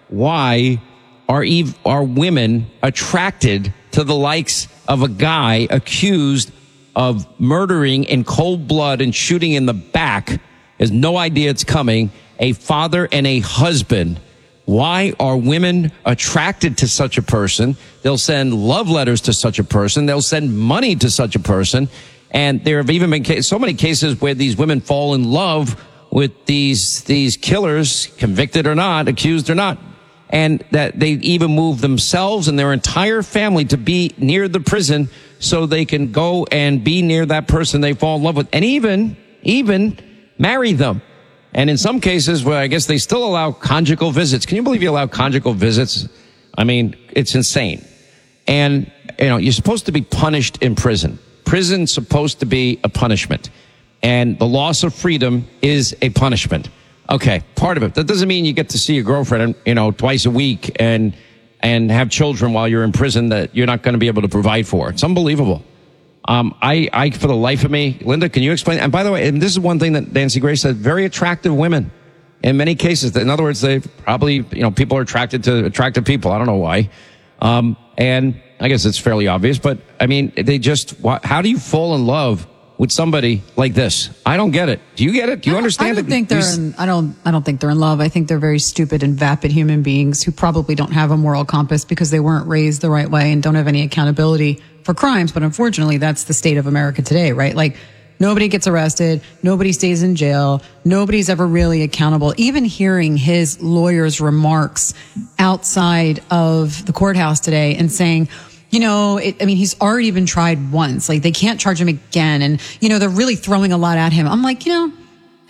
Speaker 7: Why are Eve, are women attracted to the likes of a guy accused of murdering in cold blood and shooting in the back? Has no idea it's coming. A father and a husband. Why are women attracted to such a person? They'll send love letters to such a person. They'll send money to such a person. And there have even been so many cases where these women fall in love with these, these killers, convicted or not, accused or not. And that they even move themselves and their entire family to be near the prison so they can go and be near that person they fall in love with. And even, even marry them. And in some cases, where I guess they still allow conjugal visits. Can you believe you allow conjugal visits? I mean, it's insane. And, you know, you're supposed to be punished in prison. Prison's supposed to be a punishment. And the loss of freedom is a punishment. Okay, part of it. That doesn't mean you get to see your girlfriend, you know, twice a week and and have children while you're in prison that you're not going to be able to provide for. It's unbelievable. Um, I, I, for the life of me, Linda, can you explain? And by the way, and this is one thing that Nancy Grace said, very attractive women in many cases. In other words, they probably, you know, people are attracted to attractive people. I don't know why. Um, and I guess it's fairly obvious, but I mean, they just, how do you fall in love with somebody like this? I don't get it. Do you get it? Do you understand?
Speaker 16: I don't
Speaker 1: that
Speaker 16: think they're.
Speaker 1: these-
Speaker 16: In, I don't. I don't think they're in love. I think they're very stupid and vapid human beings who probably don't have a moral compass because they weren't raised the right way and don't have any accountability for crimes. But unfortunately, that's the state of America today, right? Like nobody gets arrested, nobody stays in jail, nobody's ever really accountable. Even hearing his lawyer's remarks outside of the courthouse today and saying, you know, it, I mean, he's already been tried once. Like, they can't charge him again. And, you know, they're really throwing a lot at him. I'm like, you know,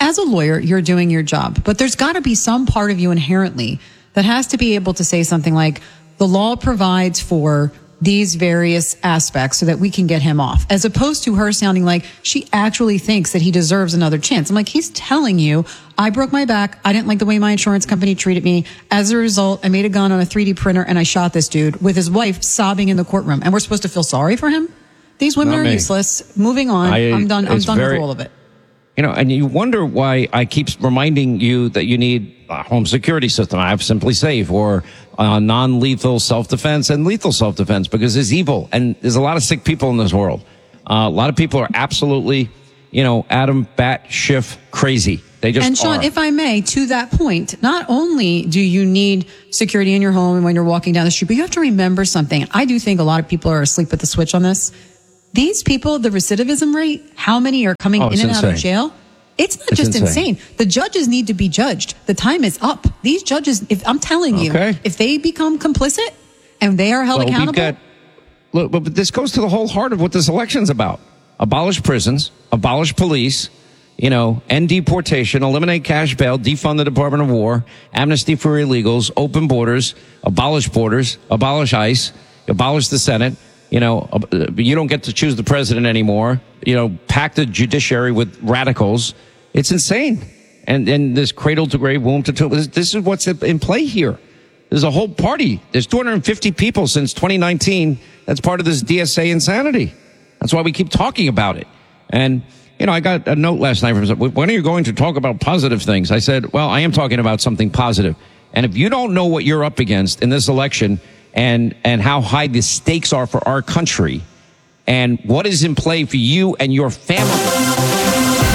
Speaker 16: as a lawyer, you're doing your job, but there's got to be some part of you inherently that has to be able to say something like, the law provides for these various aspects so that we can get him off, as opposed to her sounding like she actually thinks that he deserves another chance. I'm like, he's telling you, I broke my back. I didn't like the way my insurance company treated me. As a result, I made a gun on a three D printer and I shot this dude, with his wife sobbing in the courtroom. And we're supposed to feel sorry for him? These women
Speaker 7: Not
Speaker 16: are
Speaker 7: me.
Speaker 16: useless. Moving on.
Speaker 7: I-
Speaker 16: I'm done. I'm
Speaker 7: it's
Speaker 16: done
Speaker 7: very-
Speaker 16: with all of it.
Speaker 7: You know, and you wonder why I keep reminding you that you need a home security system. I have Simply Safe or uh, non-lethal self-defense and lethal self-defense, because it's evil. And there's a lot of sick people in this world. Uh, a lot of people are absolutely, you know, Adam bat Schiff crazy. They just
Speaker 16: And Sean,
Speaker 7: are.
Speaker 16: if I may, to that point, not only do you need security in your home and when you're walking down the street, but you have to remember something. I do think a lot of people are asleep at the switch on this. These people, the recidivism rate, how many are coming
Speaker 7: Oh,
Speaker 16: in
Speaker 7: it's
Speaker 16: and out of
Speaker 7: insane.
Speaker 16: jail? It's not
Speaker 7: It's
Speaker 16: just
Speaker 7: insane.
Speaker 16: insane. The judges need to be judged. The time is up. These judges, if I'm telling you,
Speaker 7: Okay.
Speaker 16: if they become complicit and they are held
Speaker 7: Well, we've
Speaker 16: accountable,
Speaker 7: got- look, but this goes to the whole heart of what this election's about. Abolish prisons, abolish police, you know, end deportation, eliminate cash bail, defund the Department of War, amnesty for illegals, open borders, abolish borders, abolish ICE, abolish the Senate. You know, uh, you don't get to choose the president anymore. You know, pack the judiciary with radicals. It's insane. And and this cradle to grave, womb to tomb. This, this is what's in play here. There's a whole party. There's two hundred fifty people since twenty nineteen. That's part of this D S A insanity. That's why we keep talking about it. And, you know, I got a note last night from someone, when are you going to talk about positive things? I said, well, I am talking about something positive. And if you don't know what you're up against in this election, and and how high the stakes are for our country, and what is in play for you and your family.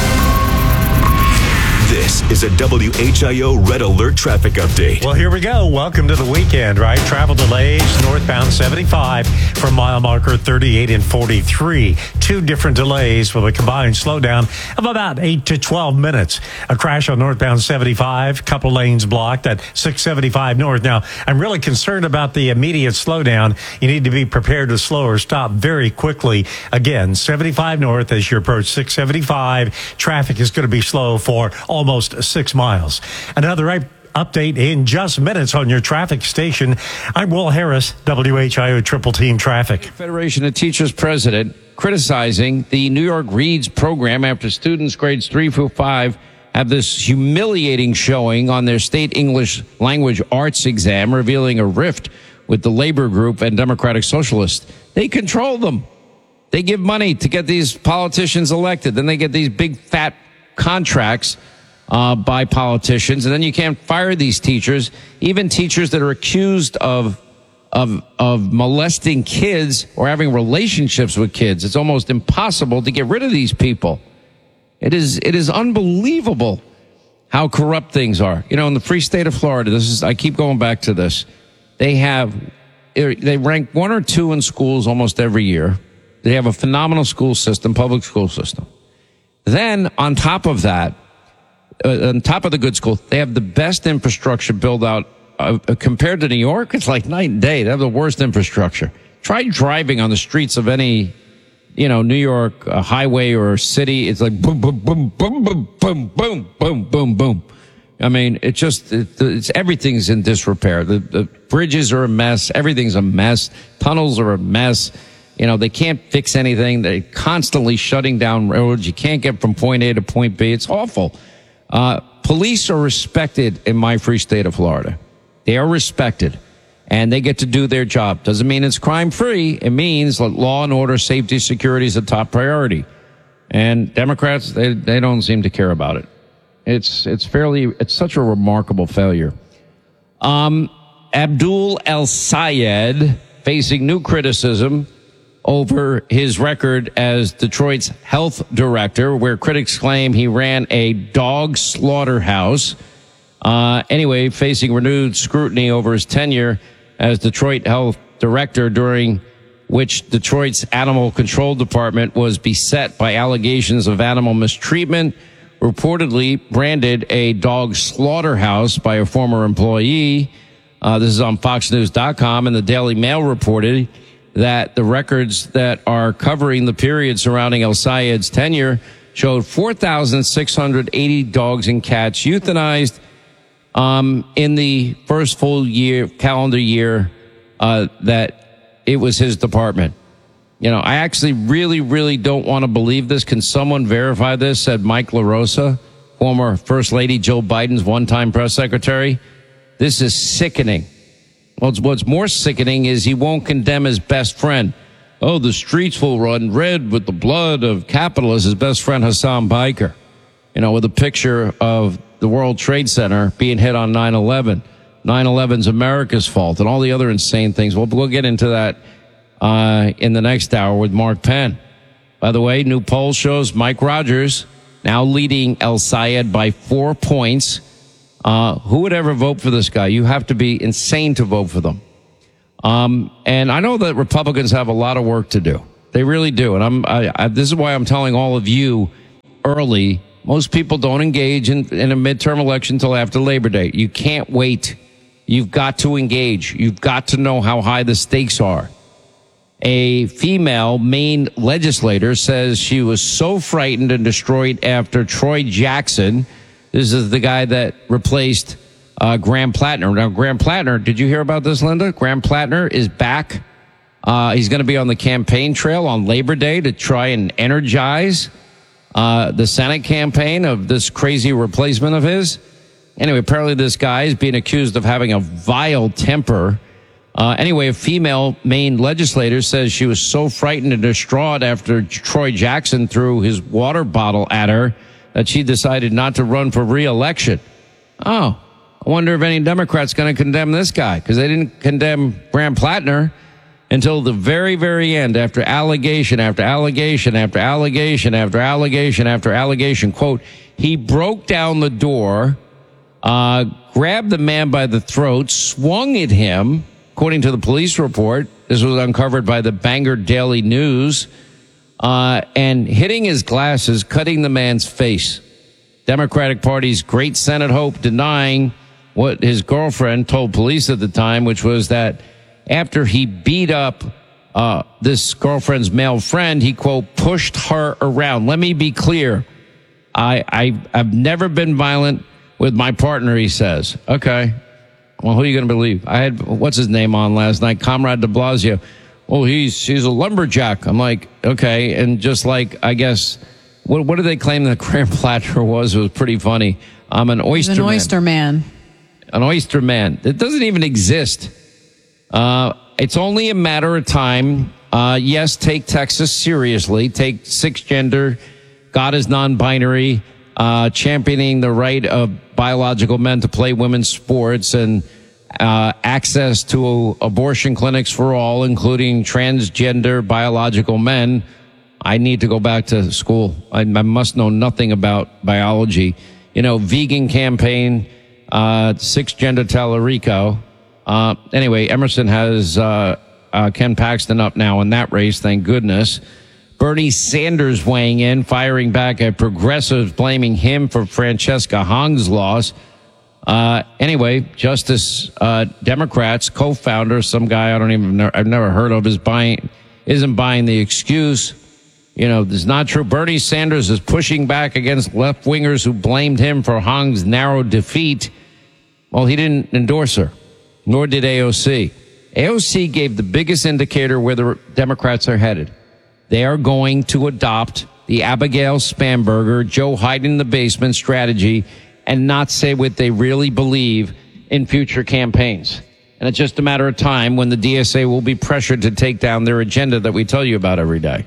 Speaker 2: This is a W H I O Red Alert traffic update.
Speaker 26: Well, here we go. Welcome to the weekend, right? Travel delays, northbound seventy-five from mile marker thirty-eight and forty-three. Two different delays with a combined slowdown of about eight to twelve minutes. A crash on northbound seventy-five, couple lanes blocked at six seventy-five north. Now, I'm really concerned about the immediate slowdown. You need to be prepared to slow or stop very quickly. Again, seventy-five north as you approach six seventy-five. Traffic is going to be slow for almost six miles. Another right update in just minutes on your traffic station. I'm Will Harris, W H I O Triple Team Traffic.
Speaker 7: Federation of Teachers president criticizing the New York Reads program after students grades three through five have this humiliating showing on their state English language arts exam, revealing a rift with the labor group and Democratic Socialists. They control them. They give money to get these politicians elected. Then they get these big fat contracts Uh, by politicians, and then you can't fire these teachers, even teachers that are accused of of of molesting kids or having relationships with kids. It's almost impossible to get rid of these people. It is it is unbelievable how corrupt things are. You know, in the free state of Florida, this is I keep going back to this. They have they rank one or two in schools almost every year. They have a phenomenal school system, public school system. Then on top of that, Uh, on top of the good school, they have the best infrastructure built out uh, compared to New York. It's like night and day. They have the worst infrastructure. Try driving on the streets of any, you know, New York uh, highway or city. It's like boom, boom, boom, boom, boom, boom, boom, boom, boom, boom. I mean, it just, it, it's everything's in disrepair. The, the bridges are a mess. Everything's a mess. Tunnels are a mess. You know, they can't fix anything. They're constantly shutting down roads. You can't get from point A to point B. It's awful. Uh, police are respected in my free state of Florida. They are respected, and they get to do their job. Doesn't mean it's crime-free. It means that law and order, safety, security is a top priority. And Democrats, they, they don't seem to care about it. It's, it's fairly, it's such a remarkable failure. Um, Abdul El-Sayed facing new criticism over his record as Detroit's health director, where critics claim he ran a dog slaughterhouse. Uh, anyway, facing renewed scrutiny over his tenure as Detroit health director, during which Detroit's animal control department was beset by allegations of animal mistreatment, reportedly branded a dog slaughterhouse by a former employee. Uh, this is on fox news dot com, and the Daily Mail reported that the records that are covering the period surrounding El-Sayed's tenure showed four thousand six hundred eighty dogs and cats euthanized um, in the first full year, calendar year uh, that it was his department. You know, I actually really, really don't want to believe this. Can someone verify this? Said Mike LaRosa, former First Lady Jill Biden's one-time press secretary. This is sickening. What's, what's more sickening is he won't condemn his best friend. Oh, the streets will run red with the blood of capitalists, his best friend Hassan Biker. You know, with a picture of the World Trade Center being hit on nine eleven. nine eleven's America's fault and all the other insane things. We'll, we'll get into that uh, in the next hour with Mark Penn. By the way, new poll shows Mike Rogers now leading El Sayed by four points. Uh, who would ever vote for this guy? You have to be insane to vote for them. Um, and I know that Republicans have a lot of work to do. They really do. And I'm, I, I, this is why I'm telling all of you early, most people don't engage in, in a midterm election until after Labor Day. You can't wait. You've got to engage. You've got to know how high the stakes are. A female Maine legislator says she was so frightened and destroyed after Troy Jackson. This is the guy that replaced uh, Graham Plattner. Now, Graham Plattner, did you hear about this, Linda? Graham Plattner is back. Uh, he's going to be on the campaign trail on Labor Day to try and energize uh, the Senate campaign of this crazy replacement of his. Anyway, apparently this guy is being accused of having a vile temper. Uh, anyway, a female Maine legislator says she was so frightened and distraught after Troy Jackson threw his water bottle at her that she decided not to run for re-election. Oh, I wonder if any Democrats going to condemn this guy, because they didn't condemn Graham Plattner until the very, very end, after allegation after allegation after allegation after allegation after allegation. Quote, he broke down the door, uh, grabbed the man by the throat, swung at him. According to the police report, this was uncovered by the Bangor Daily News, uh, and hitting his glasses, cutting the man's face. Democratic Party's great Senate hope denying what his girlfriend told police at the time, which was that after he beat up uh, this girlfriend's male friend, he, quote, pushed her around. Let me be clear. I, I, I've never been violent with my partner, he says. Okay. Well, who are you going to believe? I had, what's his name on last night? Comrade de Blasio. Oh, he's he's a lumberjack. I'm like, okay. And just like, I guess, what what do they claim that Graham Plattner was? It was pretty funny. I'm an oyster
Speaker 16: He's an
Speaker 7: man.
Speaker 16: oyster man.
Speaker 7: An oyster man. It doesn't even exist. Uh, it's only a matter of time. Uh, yes, take Texas seriously. Take six gender. God is non-binary. Uh, championing the right of biological men to play women's sports and uh, access to abortion clinics for all, including transgender biological men. I need to go back to school. I, I must know nothing about biology. You know, vegan campaign, uh, six gender Tallarico. Uh, anyway, Emerson has uh, uh, Ken Paxton up now in that race, thank goodness. Bernie Sanders weighing in, firing back at progressives, blaming him for Francesca Hong's loss. Uh, anyway, Justice uh, Democrats co-founder, some guy I don't even know, I've never heard of, is buying, isn't buying the excuse. You know, this is not true. Bernie Sanders is pushing back against left-wingers who blamed him for Hong's narrow defeat. Well, he didn't endorse her, nor did A O C. A O C gave the biggest indicator where the Democrats are headed. They are going to adopt the Abigail Spanberger, Joe hide in the basement strategy and not say what they really believe in future campaigns. And it's just a matter of time when the D S A will be pressured to take down their agenda that we tell you about every day.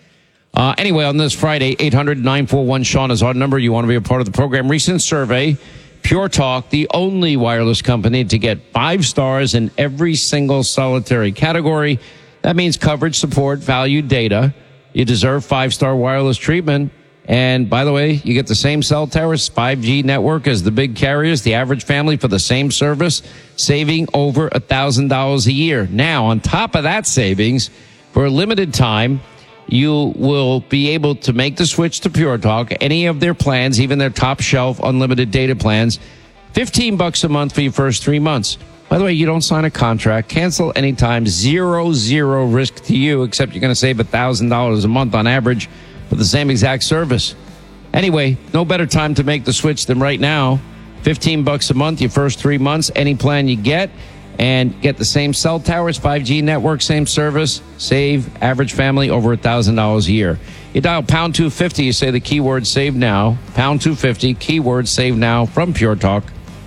Speaker 7: Uh, anyway, on this Friday, eight hundred nine four one Sean is our number. You want to be a part of the program. Recent survey, Pure Talk, the only wireless company to get five stars in every single solitary category. That means coverage, support, value, data. You deserve five-star wireless treatment. And by the way, you get the same cell towers, five G network as the big carriers, the average family for the same service, saving over one thousand dollars a year. Now, on top of that savings, for a limited time, you will be able to make the switch to Pure Talk, any of their plans, even their top shelf unlimited data plans, fifteen bucks a month for your first three months. By the way, you don't sign a contract, cancel anytime, zero, zero risk to you, except you're going to save one thousand dollars a month on average for the same exact service. Anyway, no better time to make the switch than right now. fifteen bucks a month, your first three months, any plan you get, and get the same cell towers, five G network, same service. Save average family over one thousand dollars a year. You dial pound two fifty, you say the keyword save now. Pound two fifty, keyword save now from Pure Talk.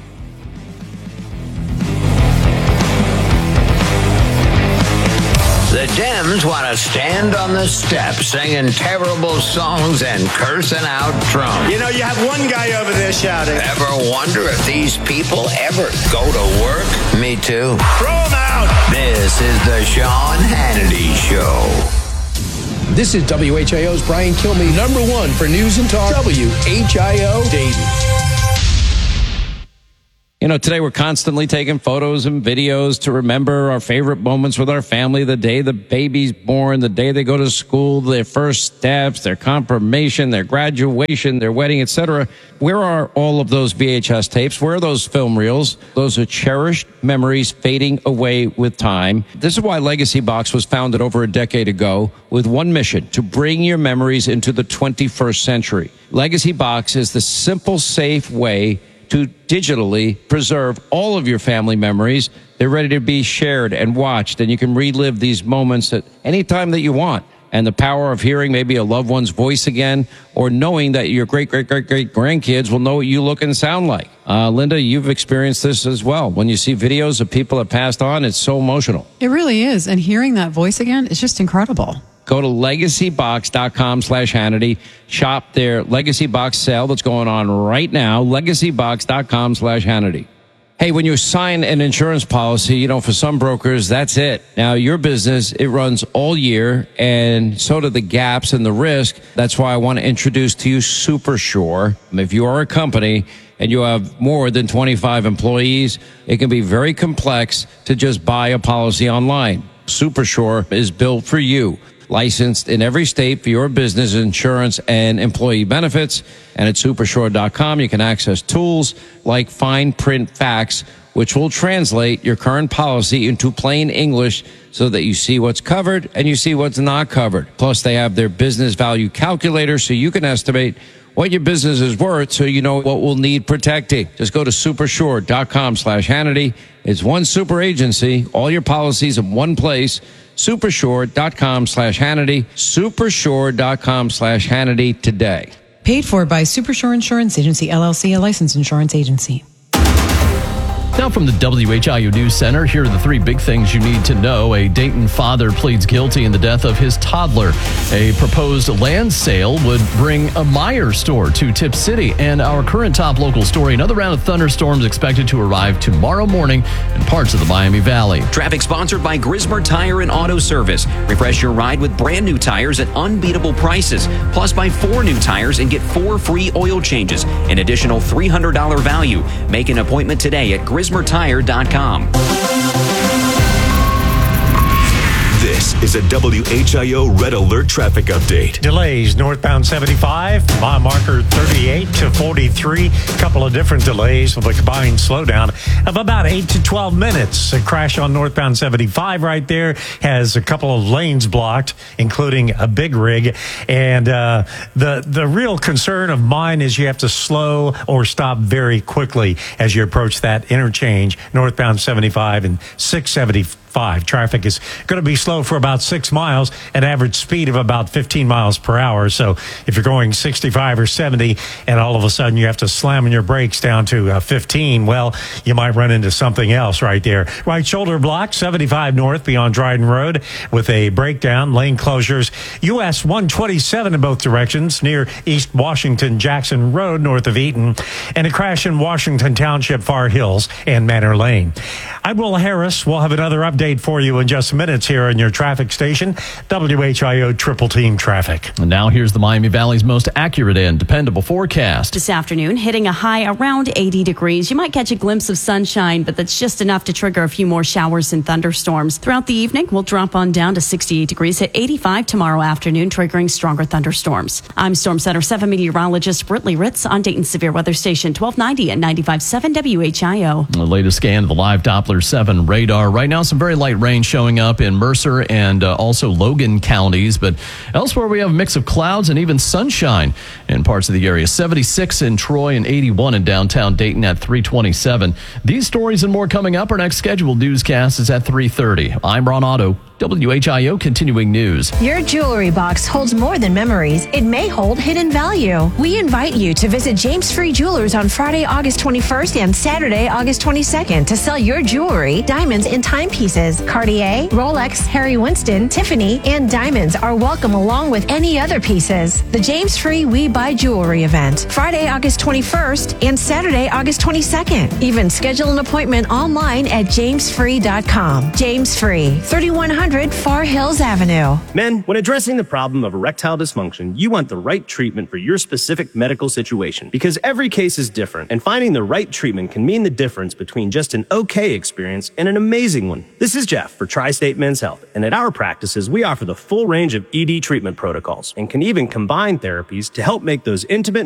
Speaker 5: The Dems want to stand on the steps singing terrible songs and cursing out Trump.
Speaker 9: You know, you have one guy over there shouting.
Speaker 5: Ever wonder if these people ever go to work? Me too.
Speaker 9: Throw them out!
Speaker 5: This is the Sean Hannity Show.
Speaker 17: This is W H I O's Brian Kilmeade, number one for news and talk. W H I O Dayton.
Speaker 7: You know, today we're constantly taking photos and videos to remember our favorite moments with our family, the day the baby's born, the day they go to school, their first steps, their confirmation, their graduation, their wedding, et cetera. Where are all of those V H S tapes? Where are those film reels? Those are cherished memories fading away with time. This is why Legacy Box was founded over a decade ago with one mission: to bring your memories into the twenty-first century. Legacy Box is the simple, safe way to digitally preserve all of your family memories. They're ready to be shared and watched, and you can relive these moments at any time that you want. And the power of hearing maybe a loved one's voice again, or knowing that your great, great, great, great grandkids will know what you look and sound like. Uh, Linda, you've experienced this as well. When you see videos of people that passed on, it's so emotional.
Speaker 16: It really is. And hearing that voice again is just incredible.
Speaker 7: Go to legacybox.com slash Hannity. Shop their Legacy Box sale that's going on right now. legacybox.com slash Hannity. Hey, when you sign an insurance policy, you know, for some brokers, that's it. Now, your business, it runs all year, and so do the gaps and the risk. That's why I want to introduce to you SuperSure. If you are a company and you have more than twenty-five employees, it can be very complex to just buy a policy online. SuperSure is built for you. Licensed in every state for your business insurance and employee benefits. And at supersure dot com, you can access tools like fine print facts, which will translate your current policy into plain English so that you see what's covered and you see what's not covered. Plus, they have their business value calculator so you can estimate what your business is worth so you know what will need protecting. Just go to supersure dot com slash Hannity. It's one super agency, all your policies in one place. supersure dot com slash Hannity. supersure dot com slash Hannity today.
Speaker 16: Paid for by Supersure Insurance Agency, L L C, a licensed insurance agency.
Speaker 1: Now from the W H I O News Center, here are the three big things you need to know. A Dayton father pleads guilty in the death of his toddler. A proposed land sale would bring a Meijer store to Tip City. And our current top local story, another round of thunderstorms expected to arrive tomorrow morning in parts of the Miami Valley.
Speaker 25: Traffic sponsored by Grismer Tire and Auto Service. Refresh your ride with brand new tires at unbeatable prices. Plus, buy four new tires and get four free oil changes. An additional three hundred dollars value. Make an appointment today at Grismer Tire dot com.
Speaker 2: This is a W H I O Red Alert traffic update.
Speaker 26: Delays northbound seventy-five, mile marker thirty-eight to forty-three. A couple of different delays with a combined slowdown of about eight to twelve minutes. A crash on northbound seventy-five right there has a couple of lanes blocked, including a big rig. And uh, the, the real concern of mine is you have to slow or stop very quickly as you approach that interchange, northbound seventy-five and six seventy-five. Traffic is going to be slow for about six miles, an average speed of about fifteen miles per hour. So if you're going sixty-five or seventy and all of a sudden you have to slam your brakes down to uh, fifteen, well, you might run into something else right there. Right shoulder block, seventy-five north beyond Dryden Road with a breakdown, lane closures. U S one twenty-seven in both directions near East Washington Jackson Road north of Eaton, and a crash in Washington Township, Far Hills and Manor Lane. I'm Will Harris. We'll have another update for you in just minutes here on your traffic station, W H I O Triple Team Traffic.
Speaker 1: And now here's the Miami Valley's most accurate and dependable forecast.
Speaker 4: This afternoon, hitting a high around eighty degrees. You might catch a glimpse of sunshine, but that's just enough to trigger a few more showers and thunderstorms. Throughout the evening, we'll drop on down to sixty-eight degrees, hit eighty-five tomorrow afternoon, triggering stronger thunderstorms. I'm Storm Center seven meteorologist Brittany Ritz on Dayton Severe Weather Station twelve ninety and ninety-five point seven W H I O.
Speaker 1: The latest scan of the live Doppler Weather seven radar. Right now, some very light rain showing up in Mercer and uh, also Logan counties, but elsewhere we have a mix of clouds and even sunshine in parts of the area. seventy-six in Troy and eighty-one in downtown Dayton at three twenty-seven. These stories and more coming up. Our next scheduled newscast is at three thirty. I'm Ron Otto, W H I O Continuing News.
Speaker 8: Your jewelry box holds more than memories. It may hold hidden value. We invite you to visit James Free Jewelers on Friday, August twenty-first and Saturday, August twenty-second to sell your jewelry, diamonds, and timepieces. Cartier, Rolex, Harry Winston, Tiffany, and diamonds are welcome along with any other pieces. The James Free We Buy Jewelry event, Friday, August twenty-first and Saturday, August twenty-second. Even schedule an appointment online at james free dot com. James Free, thirty-one hundred Far Hills Avenue.
Speaker 10: Men, when addressing the problem of erectile dysfunction, you want the right treatment for your specific medical situation because every case is different, and finding the right treatment can mean the difference between just an okay experience and an amazing one. This is Jeff for Tri-State Men's Health, and at our practices, we offer the full range of E D treatment protocols and can even combine therapies to help make those intimate